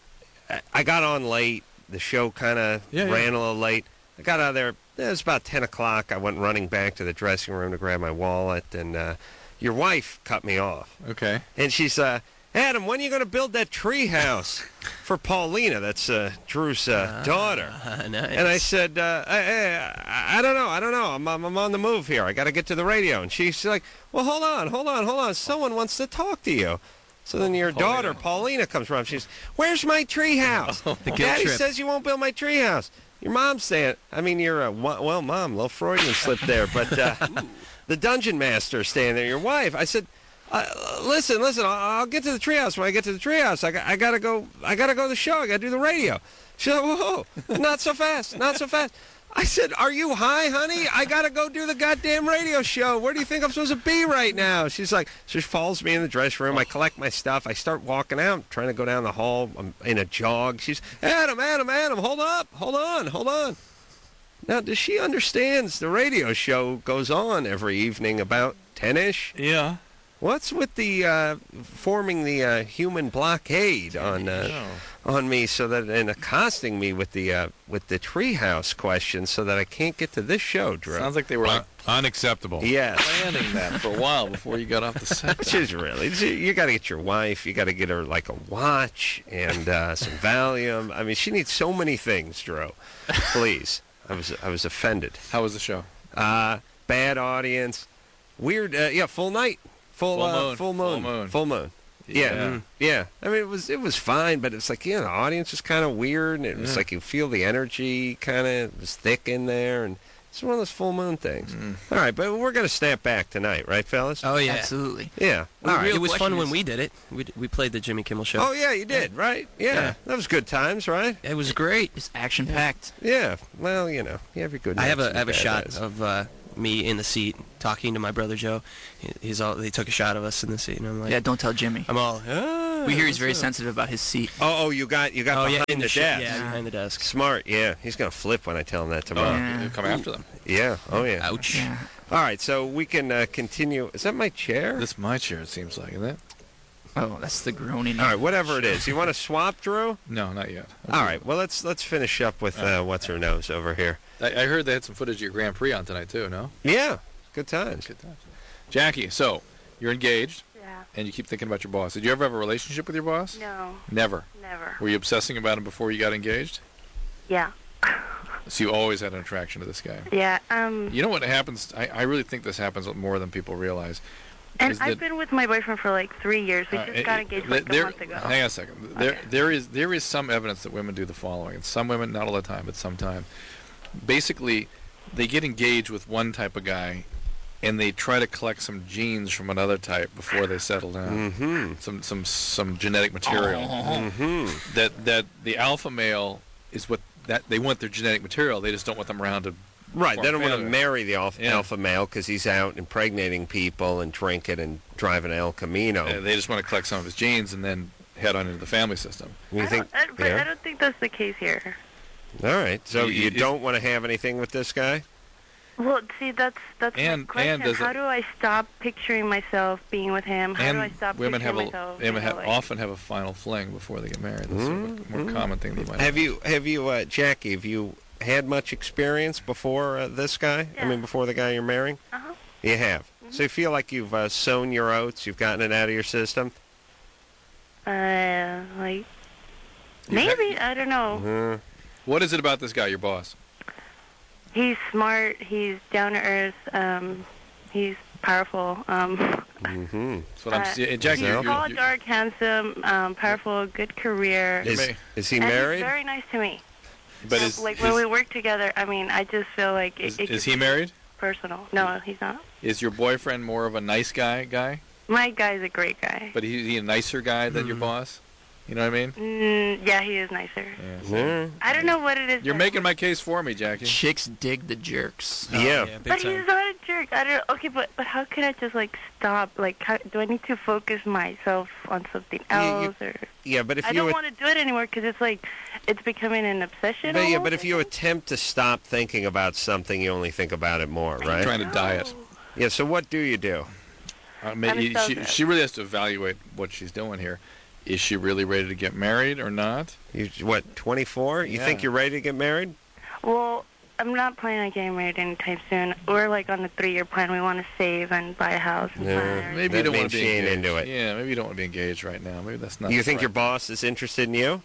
Speaker 6: I, I got on late. The show kind of
Speaker 2: Yeah, yeah.
Speaker 6: ran a little late. I got out of there. It was about ten o'clock. I went running back to the dressing room to grab my wallet, and uh, your wife cut me off.
Speaker 2: Okay.
Speaker 6: And she's, uh, Adam, when are you going to build that tree house for Paulina? That's uh, Drew's uh, daughter.
Speaker 15: Ah, nice.
Speaker 6: And I said, uh, I, I, I don't know. I don't know. I'm, I'm, I'm on the move here. I got to get to the radio. And she's like, well, hold on, hold on, hold on. Someone wants to talk to you. So then your
Speaker 2: Paulina.
Speaker 6: daughter, Paulina, comes around. She's, where's my tree house?
Speaker 15: The guilt
Speaker 6: Daddy
Speaker 15: trip.
Speaker 6: says you won't build my tree house. Your mom's saying, I mean, you're a, well, mom, little Freudian slip there. But uh, the dungeon master standing there, your wife. I said, uh, listen, listen, I'll, I'll get to the treehouse. When I get to the treehouse, I, got, I gotta go. I gotta go to the show. I gotta do the radio. She said, whoa, not so fast, not so fast. I said, are you high, honey? I gotta go do the goddamn radio show. Where do you think I'm supposed to be right now? She's like, she follows me in the dressing room. I collect my stuff. I start walking out, trying to go down the hall. I'm in a jog. She's, Adam, Adam, Adam, hold up, hold on, hold on. Now, does she understands the radio show goes on every evening about ten-ish?
Speaker 2: Yeah.
Speaker 6: What's with the uh, forming the uh, human blockade on uh, on me, so that and accosting me with the uh, with the treehouse question, so that I can't get to this show, Drew?
Speaker 2: Sounds like they were un- unacceptable.
Speaker 6: Yes.
Speaker 2: Planning that for a while before you got off the set.
Speaker 6: Which is really, you got to get your wife, you got to get her like a watch and uh, some Valium. I mean, she needs so many things, Drew. Please, I was I was offended.
Speaker 2: How was the show?
Speaker 6: Uh, bad audience, weird. Uh, yeah, full night. Full,
Speaker 2: Full
Speaker 6: uh,
Speaker 2: moon.
Speaker 6: full moon,
Speaker 2: Full moon.
Speaker 6: full moon. Yeah,
Speaker 2: Yeah.
Speaker 6: mm, yeah. I mean, it was it was fine, but it's like, you know, the audience was kind of weird, and it was
Speaker 2: Yeah.
Speaker 6: like you feel the energy kind of was thick in there, and It's one of those full moon things. All right, but we're going to snap back tonight, right, fellas?
Speaker 15: Oh, yeah.
Speaker 16: Absolutely.
Speaker 6: Yeah.
Speaker 15: Well,
Speaker 6: All right.
Speaker 15: it was fun when we did it. We, d- we played the Jimmy Kimmel Show.
Speaker 6: Oh, yeah, you did, right? Yeah.
Speaker 15: Yeah.
Speaker 6: That was good times, right?
Speaker 15: It was great.
Speaker 16: It's action-packed.
Speaker 6: Yeah. Well, you know, you have your good
Speaker 15: I have
Speaker 6: nights
Speaker 15: a
Speaker 6: and
Speaker 15: I have a
Speaker 6: bad
Speaker 15: shot
Speaker 6: days.
Speaker 15: of uh, me in the seat talking to my brother Joe. He- He's all. They took a shot of us in the seat, and I'm like,
Speaker 16: Yeah, don't tell Jimmy.
Speaker 15: I'm all. Ah,
Speaker 16: We hear he's
Speaker 15: what's
Speaker 16: very
Speaker 15: up?"
Speaker 16: sensitive about his seat.
Speaker 6: Oh, oh, you got you got
Speaker 15: Oh, yeah,
Speaker 6: behind
Speaker 15: in
Speaker 6: the,
Speaker 15: the sh-
Speaker 6: desk.
Speaker 15: yeah, behind the desk.
Speaker 6: Smart, yeah. He's going to flip when I tell him that tomorrow.
Speaker 2: Oh, you come after them.
Speaker 6: Yeah. Oh, yeah.
Speaker 15: Ouch.
Speaker 16: Yeah.
Speaker 6: All right, so we can uh, continue. Is that my chair?
Speaker 2: This is my chair, it seems like, isn't it?
Speaker 16: Oh, that's the groaning.
Speaker 6: All right, whatever it is. You want to swap, Drew?
Speaker 2: No, not yet.
Speaker 6: All right. Well, let's let's finish up with uh, what's her nose over here.
Speaker 2: I, I heard they had some footage of your Grand Prix on tonight, too, no?
Speaker 6: Yeah. Good times.
Speaker 2: Good times. Jackie, so you're engaged,
Speaker 9: Yeah.
Speaker 2: and you keep thinking about your boss. Did you ever have a relationship with your boss?
Speaker 9: No.
Speaker 2: Never.
Speaker 9: Never.
Speaker 2: Were you obsessing about him before you got engaged?
Speaker 9: Yeah.
Speaker 2: So you always had an attraction to this guy.
Speaker 9: Yeah. Um.
Speaker 2: You know what happens? I, I really think this happens more than people realize.
Speaker 9: And
Speaker 2: is
Speaker 9: I've
Speaker 2: that-
Speaker 9: been with my boyfriend for like three years. We
Speaker 2: Uh,
Speaker 9: just
Speaker 2: it-
Speaker 9: got
Speaker 2: it-
Speaker 9: engaged
Speaker 2: there-
Speaker 9: like a
Speaker 2: there-
Speaker 9: month ago.
Speaker 2: Hang on a second. There, there is there is some evidence that women do the following. And some women, not all the time, but sometime. Basically, they get engaged with one type of guy, and they try to collect some genes from another type before they settle down.
Speaker 6: Mm-hmm.
Speaker 2: Some some some genetic material.
Speaker 6: Mm-hmm.
Speaker 2: That that the alpha male is what that they want their genetic material. They just don't want them around to.
Speaker 6: Right.
Speaker 2: form
Speaker 6: They don't want to
Speaker 2: family.
Speaker 6: marry the alpha,
Speaker 2: Yeah.
Speaker 6: alpha male because he's out impregnating people and drinking and driving El Camino.
Speaker 2: Uh, they just want to collect some of his genes and then head on into the family system.
Speaker 6: You
Speaker 9: I
Speaker 6: think?
Speaker 9: don't, I, but
Speaker 6: yeah.
Speaker 9: I don't think that's the case here.
Speaker 6: All right. So
Speaker 2: You-
Speaker 6: you,
Speaker 2: you-
Speaker 6: don't want to have anything with this guy?
Speaker 9: Well, see, that's that's
Speaker 2: And-
Speaker 9: my question.
Speaker 2: and does
Speaker 9: How
Speaker 2: it-
Speaker 9: do I stop picturing myself being with him? How do I
Speaker 2: And
Speaker 9: stop
Speaker 2: women have
Speaker 9: picturing
Speaker 2: a
Speaker 9: myself?
Speaker 2: women
Speaker 9: you know,
Speaker 2: have,
Speaker 9: like-
Speaker 2: often have a final fling before they get married. That's
Speaker 6: Mm,
Speaker 2: a more
Speaker 6: mm.
Speaker 2: common thing that you might
Speaker 6: Have you, have you, uh, Jackie? Have you had much experience before uh, this guy? I mean, before the guy you're marrying?
Speaker 9: Uh-huh.
Speaker 6: You have.
Speaker 9: Mm-hmm.
Speaker 6: So you feel like you've uh, sown your oats. You've gotten it out of your system.
Speaker 9: Uh, like
Speaker 2: You've
Speaker 9: maybe I don't know.
Speaker 6: Mhm.
Speaker 2: What is it about this guy, your boss?
Speaker 9: He's smart. He's down to earth. Um, he's powerful. Um,
Speaker 6: Mm-hmm.
Speaker 2: That's what I'm
Speaker 9: uh,
Speaker 2: seeing. Jackie,
Speaker 9: he's
Speaker 2: you're, you're,
Speaker 9: tall, dark, handsome, um, powerful, good career.
Speaker 6: Is,
Speaker 2: may-
Speaker 6: is he
Speaker 9: and
Speaker 6: married?
Speaker 9: He's very nice to me.
Speaker 2: but
Speaker 9: So,
Speaker 2: is,
Speaker 9: like
Speaker 2: is,
Speaker 9: when we work together, I mean, I just feel like it,
Speaker 2: is,
Speaker 9: it
Speaker 2: is
Speaker 9: could
Speaker 2: he
Speaker 9: be
Speaker 2: married?
Speaker 9: personal. No, he's not.
Speaker 2: Is your boyfriend more of a nice guy guy?
Speaker 9: My guy's a great guy.
Speaker 2: But he, he a nicer guy than your boss? You know what I mean?
Speaker 9: Mm, yeah, he is nicer.
Speaker 6: Yeah.
Speaker 9: I don't know what it is.
Speaker 2: You're
Speaker 9: that-
Speaker 2: making my case for me, Jackie.
Speaker 16: Chicks dig the jerks.
Speaker 15: Oh,
Speaker 6: Yeah.
Speaker 15: big
Speaker 9: But
Speaker 15: time.
Speaker 9: he's not a jerk. I don't. Okay, but but how can I just like stop? Like, how, do I need to focus myself on something
Speaker 6: You- you-
Speaker 9: else, or
Speaker 6: Yeah, but if
Speaker 9: I
Speaker 6: you
Speaker 9: don't
Speaker 6: at-
Speaker 9: want to do it anymore because it's like it's becoming an obsession.
Speaker 6: but, yeah,
Speaker 9: almost,
Speaker 6: but if
Speaker 9: I
Speaker 6: you
Speaker 9: think.
Speaker 6: attempt to stop thinking about something, you only think about it more, right?
Speaker 2: Trying to diet.
Speaker 6: Yeah. So what do you do?
Speaker 2: I mean,
Speaker 9: I'm
Speaker 2: you-
Speaker 9: so
Speaker 2: she,
Speaker 9: good.
Speaker 2: she really has to evaluate what she's doing here. Is she really ready to get married or not?
Speaker 6: You what? twenty-four? You
Speaker 2: Yeah.
Speaker 6: think you're ready to get married?
Speaker 9: Well, I'm not planning on getting married anytime soon. We're like on the three-year plan. We want to save and buy a house and
Speaker 6: Yeah.
Speaker 9: plan everything.
Speaker 2: Maybe
Speaker 6: That
Speaker 2: you don't want
Speaker 6: means
Speaker 2: to be
Speaker 6: she ain't
Speaker 2: engaged.
Speaker 6: into it.
Speaker 2: Yeah, maybe you don't want to be engaged right now. Maybe that's not.
Speaker 6: You
Speaker 2: the
Speaker 6: think your
Speaker 2: right-
Speaker 6: boss is interested in you?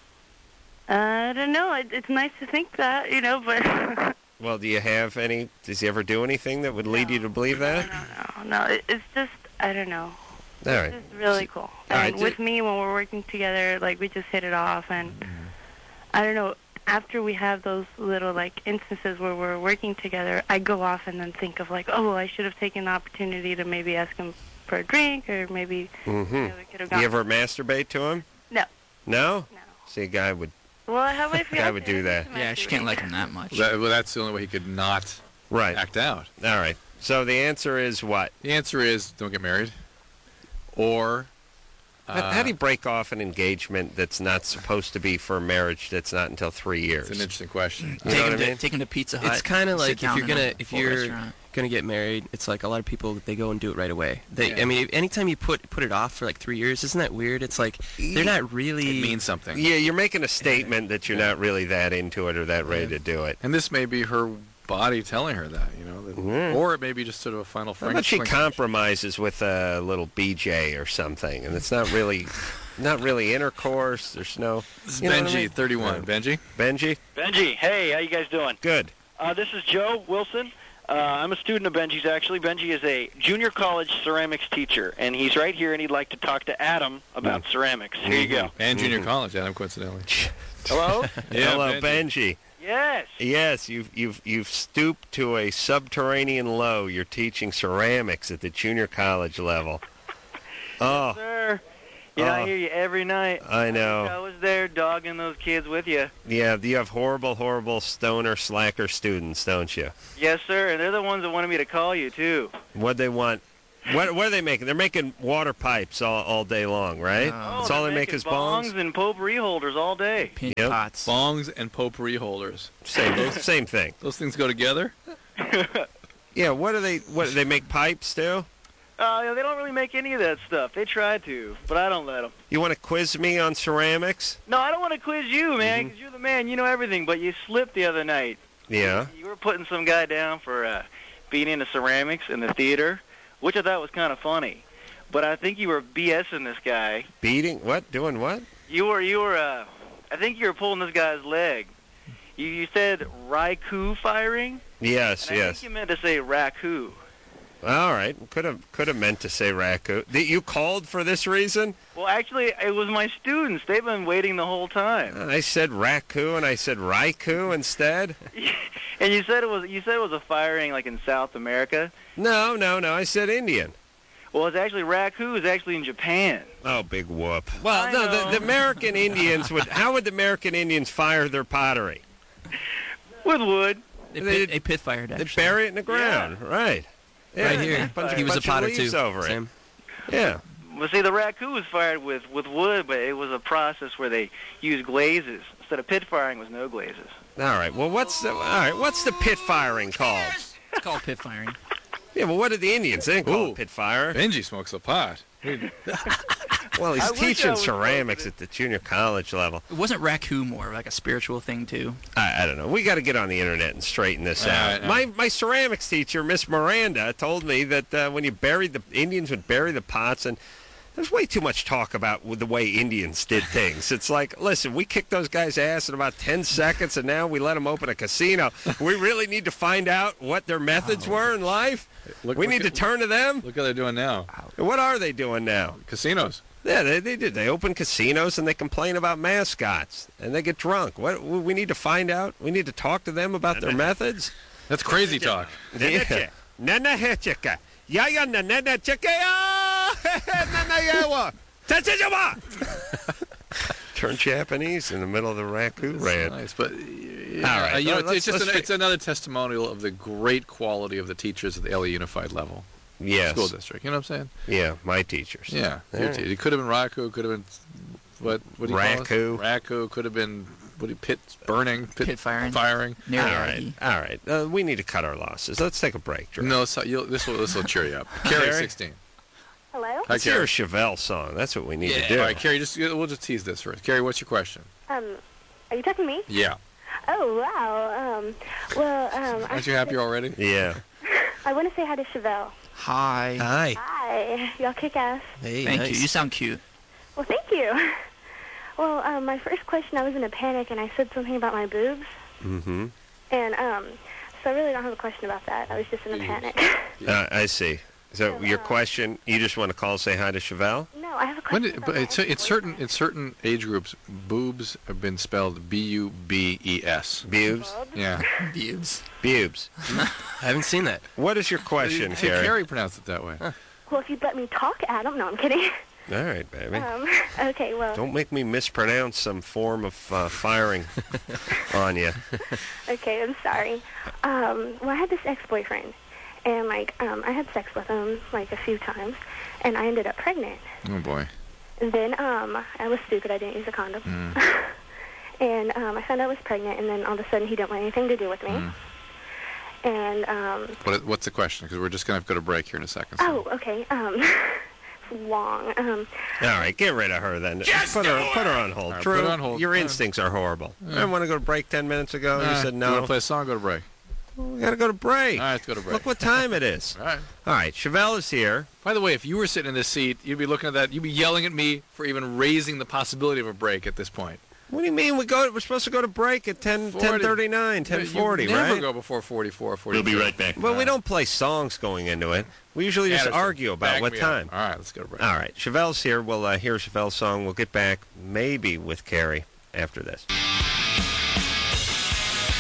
Speaker 9: I don't know. It, it's nice to think that, you know, but
Speaker 6: Well, do you have any? Does he ever do anything that would lead you to believe that?
Speaker 9: no, no. It, it's just I don't know.
Speaker 6: All right.
Speaker 9: It's really cool.
Speaker 6: All
Speaker 9: And
Speaker 6: right,
Speaker 9: with
Speaker 6: ju-
Speaker 9: me, when we're working together, like, we just hit it off. And
Speaker 6: Mm-hmm.
Speaker 9: I don't know, after we have those little, like, instances where we're working together, I go off and then think of, like, oh, I should have taken the opportunity to maybe ask him for a drink, or maybe
Speaker 6: Mm-hmm.
Speaker 9: you know, we could have
Speaker 6: You
Speaker 9: gone.
Speaker 6: ever masturbate to him?
Speaker 9: No.
Speaker 6: No?
Speaker 9: No.
Speaker 6: See, a guy would.
Speaker 9: Well, I have my
Speaker 6: Guy would do that.
Speaker 16: Yeah, she can't like him that much.
Speaker 2: That, well, that's the only way he could not
Speaker 6: Right.
Speaker 2: act out.
Speaker 6: All right. So the answer is what?
Speaker 2: The answer is don't get married, or
Speaker 6: How,
Speaker 2: uh,
Speaker 6: how do you break off an engagement that's not supposed to be for a marriage that's not until three years?
Speaker 2: It's an interesting question.
Speaker 6: You
Speaker 16: Take
Speaker 6: know
Speaker 16: him
Speaker 6: what I
Speaker 16: to
Speaker 6: mean?
Speaker 16: take him to Pizza Hut.
Speaker 15: It's kind of
Speaker 16: sit
Speaker 15: like if
Speaker 16: down
Speaker 15: you're
Speaker 16: in a
Speaker 15: gonna if
Speaker 16: full
Speaker 15: you're
Speaker 16: restaurant.
Speaker 15: gonna get married, it's like a lot of people they go and do it right away. They,
Speaker 2: Yeah.
Speaker 15: I mean, anytime you put put it off for like three years, isn't that weird? It's like they're not really.
Speaker 2: It means something.
Speaker 6: Yeah, you're making a statement that you're not really that into it or that ready to do it.
Speaker 2: And this may be her body telling her that, you know, that,
Speaker 6: Yeah.
Speaker 2: or it may be just sort of a final
Speaker 6: How
Speaker 2: fling.
Speaker 6: about she
Speaker 2: fling-
Speaker 6: compromises with a little B J or something, and it's not really, not really intercourse. There's no.
Speaker 2: This is
Speaker 6: you know what I
Speaker 2: Benji,
Speaker 6: mean?
Speaker 2: thirty-one. Benji?
Speaker 6: Benji.
Speaker 18: Benji, hey, how you guys doing?
Speaker 6: Good.
Speaker 18: Uh, this is Joe Wilson. Uh, I'm a student of Benji's, actually. Benji is a junior college ceramics teacher, and he's right here, and he'd like to talk to Adam about ceramics. Here you go.
Speaker 2: And junior college, Adam, coincidentally.
Speaker 18: Hello?
Speaker 2: Yeah,
Speaker 6: Hello,
Speaker 2: Benji.
Speaker 6: Benji.
Speaker 18: Yes.
Speaker 6: Yes, you've you've you've stooped to a subterranean low. You're teaching ceramics at the junior college level. Oh,
Speaker 18: Yes, sir. You know, I
Speaker 6: Oh.
Speaker 18: hear you every night.
Speaker 6: I know.
Speaker 18: I was there dogging those kids with you.
Speaker 6: yeah. You have horrible, horrible stoner slacker students, don't you?
Speaker 18: Yes, sir. And they're the ones that wanted me to call you, too.
Speaker 6: What they want? What what are they making? They're making water pipes all, all day long, right?
Speaker 18: Oh,
Speaker 6: That's all they
Speaker 18: they're
Speaker 6: make
Speaker 18: making
Speaker 6: is bongs.
Speaker 18: and potpourri holders all day.
Speaker 2: Pink
Speaker 6: Yep.
Speaker 2: pots. Bongs and potpourri holders.
Speaker 6: Same same thing.
Speaker 2: Those things go together?
Speaker 6: Yeah. What do they? What do they make pipes too?
Speaker 18: Uh, yeah, they don't really make any of that stuff. They try to, but I don't let them.
Speaker 6: You want to quiz me on ceramics?
Speaker 18: No, I don't want to quiz you, man, because you're the man. You know everything, but you slipped the other night.
Speaker 6: Yeah.
Speaker 18: You were putting some guy down for uh, being into ceramics in the theater, which I thought was kind of funny. But I think you were BSing this guy.
Speaker 6: Beating? What? Doing what?
Speaker 18: You were, you were. Uh, I think you were pulling this guy's leg. You, you said Raikou firing.
Speaker 6: Yes.
Speaker 18: And I
Speaker 6: yes.
Speaker 18: think you meant to say Raku.
Speaker 6: All right. Could have could have meant to say raccoon. Did you called for this reason?
Speaker 18: Well, actually, it was my students. They've been waiting the whole time.
Speaker 6: I said raccoon and I said Raikou instead.
Speaker 18: And you said it was you said it was a firing like in South America.
Speaker 6: No, no, no. I said Indian.
Speaker 18: Well, it's actually Raku is actually in Japan.
Speaker 6: Oh, big whoop. Well,
Speaker 18: I
Speaker 6: no, the,
Speaker 18: know.
Speaker 6: the American Indians would. How would the American Indians fire their pottery?
Speaker 18: With wood.
Speaker 16: They pit, they pit fired,
Speaker 6: They
Speaker 16: actually.
Speaker 6: bury it in the ground. Right. Yeah,
Speaker 16: Right here.
Speaker 6: a bunch of-
Speaker 16: He was a
Speaker 6: bunch of
Speaker 16: potter,
Speaker 6: leaves
Speaker 16: too,
Speaker 6: over
Speaker 16: Sam.
Speaker 6: it. Yeah.
Speaker 18: Well, see, the Raku was fired with with wood, but it was a process where they used glazes instead of pit firing. Was no glazes.
Speaker 6: All right. Well, what's the all right? What's the pit firing called?
Speaker 16: It's called pit firing.
Speaker 6: Yeah. Well, what did the Indians? They didn't call
Speaker 2: Ooh.
Speaker 6: it pit fire.
Speaker 2: Benji smokes a pot.
Speaker 6: Well, he's
Speaker 18: I wish I
Speaker 6: teaching
Speaker 18: was
Speaker 6: ceramics at the junior college level.
Speaker 16: It wasn't Raku more like a spiritual thing, too?
Speaker 6: I, I don't know. We got to get on the internet and straighten this
Speaker 2: All
Speaker 6: out.
Speaker 2: right, all
Speaker 6: my
Speaker 2: right.
Speaker 6: my ceramics teacher, Miss Miranda, told me that uh, when you buried the Indians would bury the pots, and there's way too much talk about with the way Indians did things. It's like, listen, we kicked those guys' ass in about ten seconds, and now we let them open a casino. We really need to find out what their methods were in life.
Speaker 2: Look-
Speaker 6: we
Speaker 2: look
Speaker 6: need
Speaker 2: at-
Speaker 6: to turn to them.
Speaker 2: Look what they're doing now.
Speaker 6: What are they doing now?
Speaker 2: Casinos.
Speaker 6: Yeah, they, they did. They open casinos and they complain about mascots and they get drunk. What we need to find out? We need to talk to them about their methods.
Speaker 2: That's crazy talk.
Speaker 6: Yeah. Nana hechika. Ya ya na na na chika ya. Nana yawa. Tachijawa. Turn Japanese in the middle of the Raku rant.
Speaker 2: Nice, but
Speaker 6: All
Speaker 2: yeah,
Speaker 6: right,
Speaker 2: you know,
Speaker 6: well,
Speaker 2: it's,
Speaker 6: let's-
Speaker 2: it's just
Speaker 6: let's
Speaker 2: an,
Speaker 6: fi-
Speaker 2: it's another testimonial of the great quality of the teachers at the L A Unified level
Speaker 6: Yes.
Speaker 2: school district. You know what I'm saying?
Speaker 6: Yeah, my teachers.
Speaker 2: Yeah,
Speaker 6: All
Speaker 2: your
Speaker 6: right.
Speaker 2: te- it could have been Raku, could have been what? What do you call
Speaker 6: Raku.
Speaker 2: it? Raku could have been what? Do you, pit burning, pit,
Speaker 16: Pit firing.
Speaker 2: firing.
Speaker 6: All right, all right. Uh, we need to cut our losses. Let's take a break, Drew.
Speaker 2: No, so you'll, this will this will cheer you up. Carrie,
Speaker 6: Carrie?
Speaker 2: sixteen.
Speaker 5: Hello?
Speaker 2: Hi,
Speaker 6: Let's hear a
Speaker 2: Carrie.
Speaker 6: Chevelle song. That's what we need
Speaker 2: Yeah.
Speaker 6: to do.
Speaker 2: All right, Carrie. Just we'll just tease this first. Carrie, what's your question?
Speaker 5: Um, are you talking to me?
Speaker 2: Yeah.
Speaker 5: Oh, wow. Um, well, um, I,
Speaker 2: Aren't you happy already?
Speaker 6: Yeah.
Speaker 5: I want to say hi to Chevelle.
Speaker 16: Hi.
Speaker 15: Hi.
Speaker 5: Hi. Y'all kick ass.
Speaker 15: Hey,
Speaker 16: Thank
Speaker 15: nice.
Speaker 16: you. You sound cute.
Speaker 5: Well, thank you. Well, um, my first question, I was in a panic and I said something about my boobs.
Speaker 6: Mm-hmm.
Speaker 5: And um, so I really don't have a question about that. I was just in a panic.
Speaker 6: Uh, I see. So your question, you just want to call and say hi to Chevelle?
Speaker 5: No, I have a
Speaker 2: When
Speaker 5: question
Speaker 2: did,
Speaker 5: about
Speaker 2: but
Speaker 5: my
Speaker 2: it's, it's certain in certain age groups, boobs have been spelled B U B E S.
Speaker 6: Bubes?
Speaker 2: Yeah.
Speaker 16: Bubes.
Speaker 6: Bubes.
Speaker 15: I haven't seen that.
Speaker 6: What is your question,
Speaker 2: See,
Speaker 6: Carrie?
Speaker 2: Carrie pronounced it that way.
Speaker 5: Well, if you'd let me talk, Adam. No, I'm kidding.
Speaker 6: All right, baby.
Speaker 5: Um, okay, well.
Speaker 6: Don't make me mispronounce some form of uh, firing on you.
Speaker 5: Okay, I'm sorry. Um, well, I had this ex-boyfriend, and like, um, I had sex with him like a few times, and I ended up pregnant.
Speaker 2: Oh boy.
Speaker 5: And then um, I was stupid. I didn't use a condom.
Speaker 2: Mm.
Speaker 5: And um, I found out I was pregnant, and then all of a sudden he didn't want anything to do with me.
Speaker 2: Mm.
Speaker 5: And um,
Speaker 2: What, what's the question? Because we're just going to have to go to break here in a second. so-
Speaker 5: oh, okay. Um, it's long. Um,
Speaker 6: All right, get rid of her then.
Speaker 5: Just
Speaker 6: put her
Speaker 5: do
Speaker 6: put her on hold.
Speaker 2: All right,
Speaker 6: Drew,
Speaker 2: put her on hold.
Speaker 6: your
Speaker 2: Yeah.
Speaker 6: instincts are horrible.
Speaker 2: Yeah.
Speaker 6: I want to go to break ten minutes ago.
Speaker 2: Uh,
Speaker 6: you said
Speaker 2: You
Speaker 6: no.
Speaker 2: want to play a song? Go to break.
Speaker 6: We got to go to break.
Speaker 2: All right, let's go to break.
Speaker 6: Look what time it is.
Speaker 2: All right.
Speaker 6: All right, Chevelle is here.
Speaker 2: By the way, if you were sitting in this seat, you'd be looking at that. You'd be yelling at me for even raising the possibility of a break at this point.
Speaker 6: What do you mean? We go. We're supposed to go to break at ten ten thirty nine, ten forty,
Speaker 2: you never
Speaker 6: right?
Speaker 2: go before forty-four, forty.
Speaker 6: We'll be right back. Well, we don't play songs going into it. We usually just
Speaker 2: Anderson,
Speaker 6: argue about
Speaker 2: back
Speaker 6: what
Speaker 2: me up.
Speaker 6: time.
Speaker 2: All right, let's go to break.
Speaker 6: All right, Chevelle's here. We'll uh, hear Chevelle's song. We'll get back maybe with Carrie after this.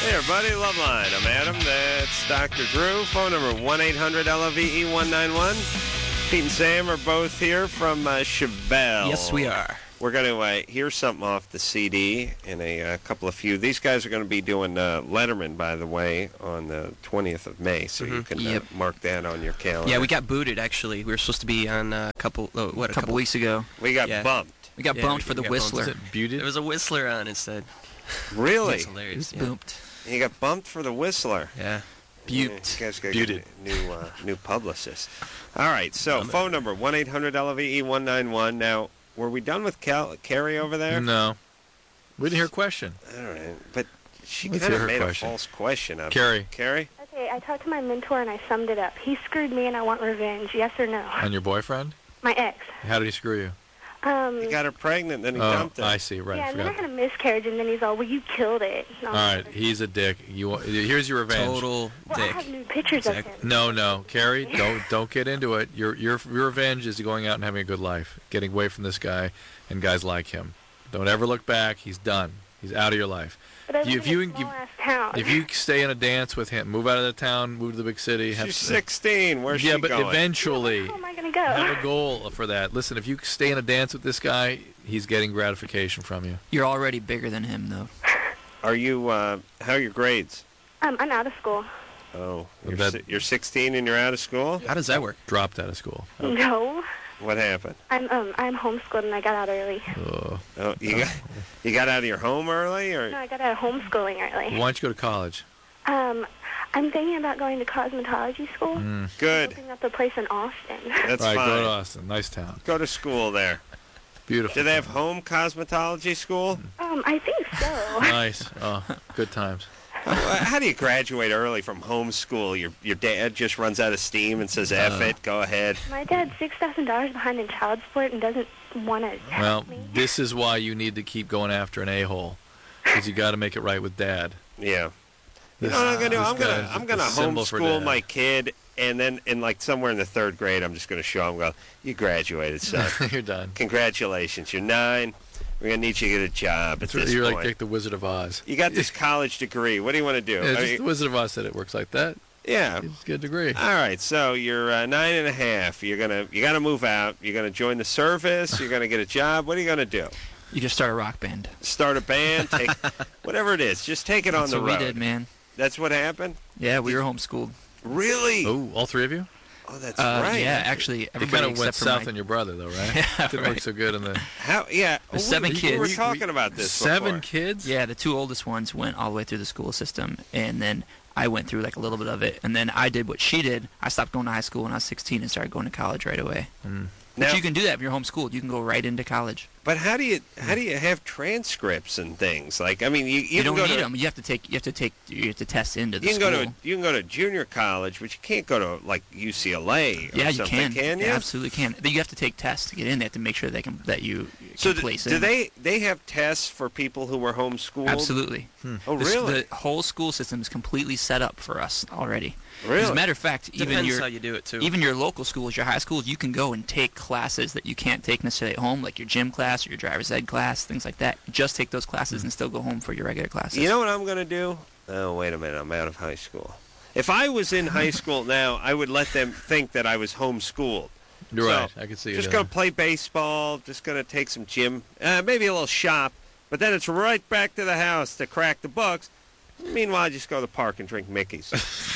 Speaker 6: Hey, everybody, Loveline. I'm Adam. That's Doctor Drew. Phone number one eight hundred L O V E one nine one. Pete and Sam are both here from uh, Chevelle.
Speaker 15: Yes, we are.
Speaker 6: We're going to uh, hear something off the C D in a uh, couple of few. These guys are going to be doing uh, Letterman, by the way, on the twentieth of May, so
Speaker 15: Mhm.
Speaker 6: you can
Speaker 15: Yep.
Speaker 6: uh, mark that on your calendar.
Speaker 15: Yeah, we got booted, actually. We were supposed to be on a couple, oh, what, a
Speaker 16: couple weeks ago.
Speaker 6: We got
Speaker 15: Yeah.
Speaker 6: bumped.
Speaker 16: We got
Speaker 15: Yeah,
Speaker 16: bumped
Speaker 15: we
Speaker 16: for the
Speaker 15: got bumped.
Speaker 16: Whistler.
Speaker 15: Was it
Speaker 2: Buted?
Speaker 15: There was a Whistler on instead.
Speaker 6: Really?
Speaker 15: That's hilarious.
Speaker 16: It was
Speaker 15: yeah.
Speaker 16: bumped.
Speaker 6: You got bumped for the Whistler.
Speaker 15: Yeah.
Speaker 6: Yeah,
Speaker 15: Buped.
Speaker 6: you guys got
Speaker 2: Buted.
Speaker 6: a new, uh, new publicist. All right, so phone number one eight hundred L O V E one nine one. Now, were we done with Cal- Carrie over there?
Speaker 2: No. We didn't hear a question.
Speaker 6: All right, but she
Speaker 2: Let's
Speaker 6: kind
Speaker 2: hear
Speaker 6: of
Speaker 2: her
Speaker 6: made
Speaker 2: question.
Speaker 6: a false question up.
Speaker 2: Carrie.
Speaker 6: Carrie?
Speaker 5: Okay, I talked to my mentor and I summed it up. He screwed me and I want revenge. Yes or no?
Speaker 2: On your boyfriend?
Speaker 5: My ex.
Speaker 2: How did he screw you?
Speaker 5: Um,
Speaker 6: He got her pregnant, then he
Speaker 2: oh,
Speaker 6: dumped her.
Speaker 2: I see. Right.
Speaker 5: yeah,
Speaker 2: I
Speaker 5: and then I
Speaker 2: forgot.
Speaker 5: had a miscarriage, and then he's all, well, you killed it. And I
Speaker 2: All
Speaker 5: was
Speaker 2: right. He's a dick. You want, here's your revenge.
Speaker 15: Total
Speaker 5: Well, I
Speaker 15: dick.
Speaker 5: have new pictures
Speaker 15: Exactly.
Speaker 5: of him.
Speaker 2: No, no, Carrie, don't don't get into it. Your your your revenge is going out and having a good life, getting away from this guy and guys like him. Don't ever look back. He's done. He's out of your life.
Speaker 5: But I live
Speaker 2: You- if
Speaker 5: in
Speaker 2: you
Speaker 5: a
Speaker 2: can-
Speaker 5: small-ass town.
Speaker 2: If you stay in a dance with him, move out of the town, move to the big city. Have
Speaker 6: She's sixteen. Where's
Speaker 2: yeah,
Speaker 6: she
Speaker 2: but
Speaker 6: going?
Speaker 2: eventually
Speaker 5: How am I going to go?
Speaker 2: have a goal for that. Listen, if you stay in a dance with this guy, he's getting gratification from you.
Speaker 16: You're already bigger than him, though.
Speaker 6: Are you, uh, how are your grades?
Speaker 5: Um, I'm out of school.
Speaker 6: Oh, you're,
Speaker 2: That-
Speaker 6: si- you're sixteen and you're out of school?
Speaker 15: How does that work?
Speaker 2: Dropped out of school.
Speaker 5: No.
Speaker 6: What happened?
Speaker 5: I'm um I'm homeschooled and I got out early.
Speaker 2: Uh,
Speaker 6: Oh, you got you got out of your home early, or
Speaker 5: No, I got out of homeschooling early.
Speaker 2: why don't you go to college?
Speaker 5: Um, I'm thinking about going to cosmetology school.
Speaker 2: Mm.
Speaker 6: good?
Speaker 5: Opening up a place in Austin.
Speaker 6: That's
Speaker 2: All right,
Speaker 6: fine.
Speaker 2: go to Austin. Nice town.
Speaker 6: Go to school there.
Speaker 2: Beautiful.
Speaker 6: Do they have home cosmetology school?
Speaker 5: Um, I think so.
Speaker 2: Nice. Oh, good times.
Speaker 6: How, how do you graduate early from homeschool? Your your dad just runs out of steam and says, "F
Speaker 2: Uh.
Speaker 6: it, go ahead."
Speaker 5: My dad's six thousand dollars behind in child support and doesn't want to
Speaker 2: Well,
Speaker 5: help me.
Speaker 2: this is why you need to keep going after an a-hole, because you got to make it right with Dad.
Speaker 6: Yeah. You
Speaker 2: This-
Speaker 6: know what I'm gonna do?
Speaker 2: this
Speaker 6: I'm
Speaker 2: guy
Speaker 6: gonna
Speaker 2: is
Speaker 6: I'm
Speaker 2: a
Speaker 6: gonna
Speaker 2: symbol for
Speaker 6: homeschool
Speaker 2: Dad.
Speaker 6: my kid, and then in like somewhere in the third grade, I'm just gonna show him, go, "You graduated, son.
Speaker 2: You're done.
Speaker 6: Congratulations. You're nine. We're gonna need you to get a job at this
Speaker 2: You're
Speaker 6: point.
Speaker 2: like, like the Wizard of Oz.
Speaker 6: You got this college degree. What do you want to do?"
Speaker 2: Yeah,
Speaker 6: I
Speaker 2: just
Speaker 6: mean,
Speaker 2: the Wizard of Oz said it works like that.
Speaker 6: yeah.
Speaker 2: It's a good degree.
Speaker 6: All right, so you're uh, nine and a half. You're gonna you gotta move out. You're gonna join the service. You're gonna get a job. What are you gonna do?
Speaker 16: You just start a rock band.
Speaker 6: Start a band. Take whatever it is. Just take it on
Speaker 16: That's
Speaker 6: the
Speaker 16: what
Speaker 6: road.
Speaker 16: we did, man.
Speaker 6: That's what happened.
Speaker 16: Yeah, we were homeschooled.
Speaker 6: Really?
Speaker 2: Oh, all three of you?
Speaker 6: Oh, that's
Speaker 16: Uh,
Speaker 6: right.
Speaker 16: yeah, actually,
Speaker 2: You
Speaker 16: everybody
Speaker 2: kind of
Speaker 16: except
Speaker 2: went
Speaker 16: for
Speaker 2: south
Speaker 16: my-
Speaker 2: on your brother, though, right?
Speaker 16: Yeah,
Speaker 2: Didn't
Speaker 16: right.
Speaker 2: look so good in the
Speaker 6: How? Yeah.
Speaker 16: There's
Speaker 6: we-
Speaker 16: seven
Speaker 6: we,
Speaker 16: kids.
Speaker 6: We were
Speaker 16: We-
Speaker 6: talking about this.
Speaker 2: seven
Speaker 6: before.
Speaker 2: kids.
Speaker 16: Yeah, the two oldest ones went all the way through the school system, and then I went through like a little bit of it, and then I did what she did. I stopped going to high school when I was sixteen and started going to college right away.
Speaker 2: Mm.
Speaker 16: But
Speaker 6: Now-
Speaker 16: you can do that if you're homeschooled. You can go right into college.
Speaker 6: But how do you how do you have transcripts and things? Like, I mean, you, you,
Speaker 16: You,
Speaker 6: can
Speaker 16: don't
Speaker 6: go
Speaker 16: need
Speaker 6: to,
Speaker 16: them. You have to take. You have to take. You have to test into the
Speaker 6: You can
Speaker 16: school.
Speaker 6: go to you can go to junior college, but you can't go to like U C L A. Or
Speaker 16: yeah, you
Speaker 6: something,
Speaker 16: can.
Speaker 6: Can you?
Speaker 16: Yeah, absolutely can. But you have to take tests to get in. They have to make sure they can that you can
Speaker 6: So do,
Speaker 16: place
Speaker 6: do
Speaker 16: in.
Speaker 6: they they have tests for people who were homeschooled?
Speaker 16: Absolutely.
Speaker 6: Oh,
Speaker 16: The-
Speaker 6: really?
Speaker 16: The whole school system is completely set up for us already.
Speaker 6: Really?
Speaker 16: As a matter of fact, even
Speaker 15: Depends
Speaker 16: your
Speaker 15: how you do it, too.
Speaker 16: even your local schools, your high schools, you can go and take classes that you can't take necessarily at home, like your gym class or your driver's ed class, things like that. Just take those classes and still go home for your regular classes.
Speaker 6: You know what I'm going to do? Oh, wait a minute. I'm out of high school. If I was in high school now, I would let them think that I was homeschooled.
Speaker 2: You're
Speaker 6: So,
Speaker 2: right. I can see you.
Speaker 6: Just
Speaker 2: doing
Speaker 6: going to play baseball, just going to take some gym, uh, maybe a little shop, but then it's right back to the house to crack the books. Meanwhile, I just go to the park and drink Mickey's.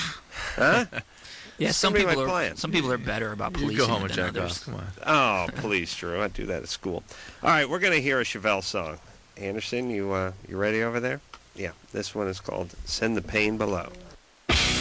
Speaker 6: Huh?
Speaker 16: Yeah,
Speaker 6: That's
Speaker 16: some
Speaker 6: gonna be
Speaker 16: people
Speaker 6: my
Speaker 16: are
Speaker 6: plan.
Speaker 16: some people are better about
Speaker 2: You
Speaker 16: policing
Speaker 2: go home
Speaker 16: it
Speaker 2: and
Speaker 16: than
Speaker 2: jack
Speaker 16: others.
Speaker 2: off. Come on.
Speaker 6: Oh, please, Drew. I do that at school. All right, we're going to hear a Chevelle song. Anderson, you uh, you ready over there? Yeah, this one is called Send the Pain Below.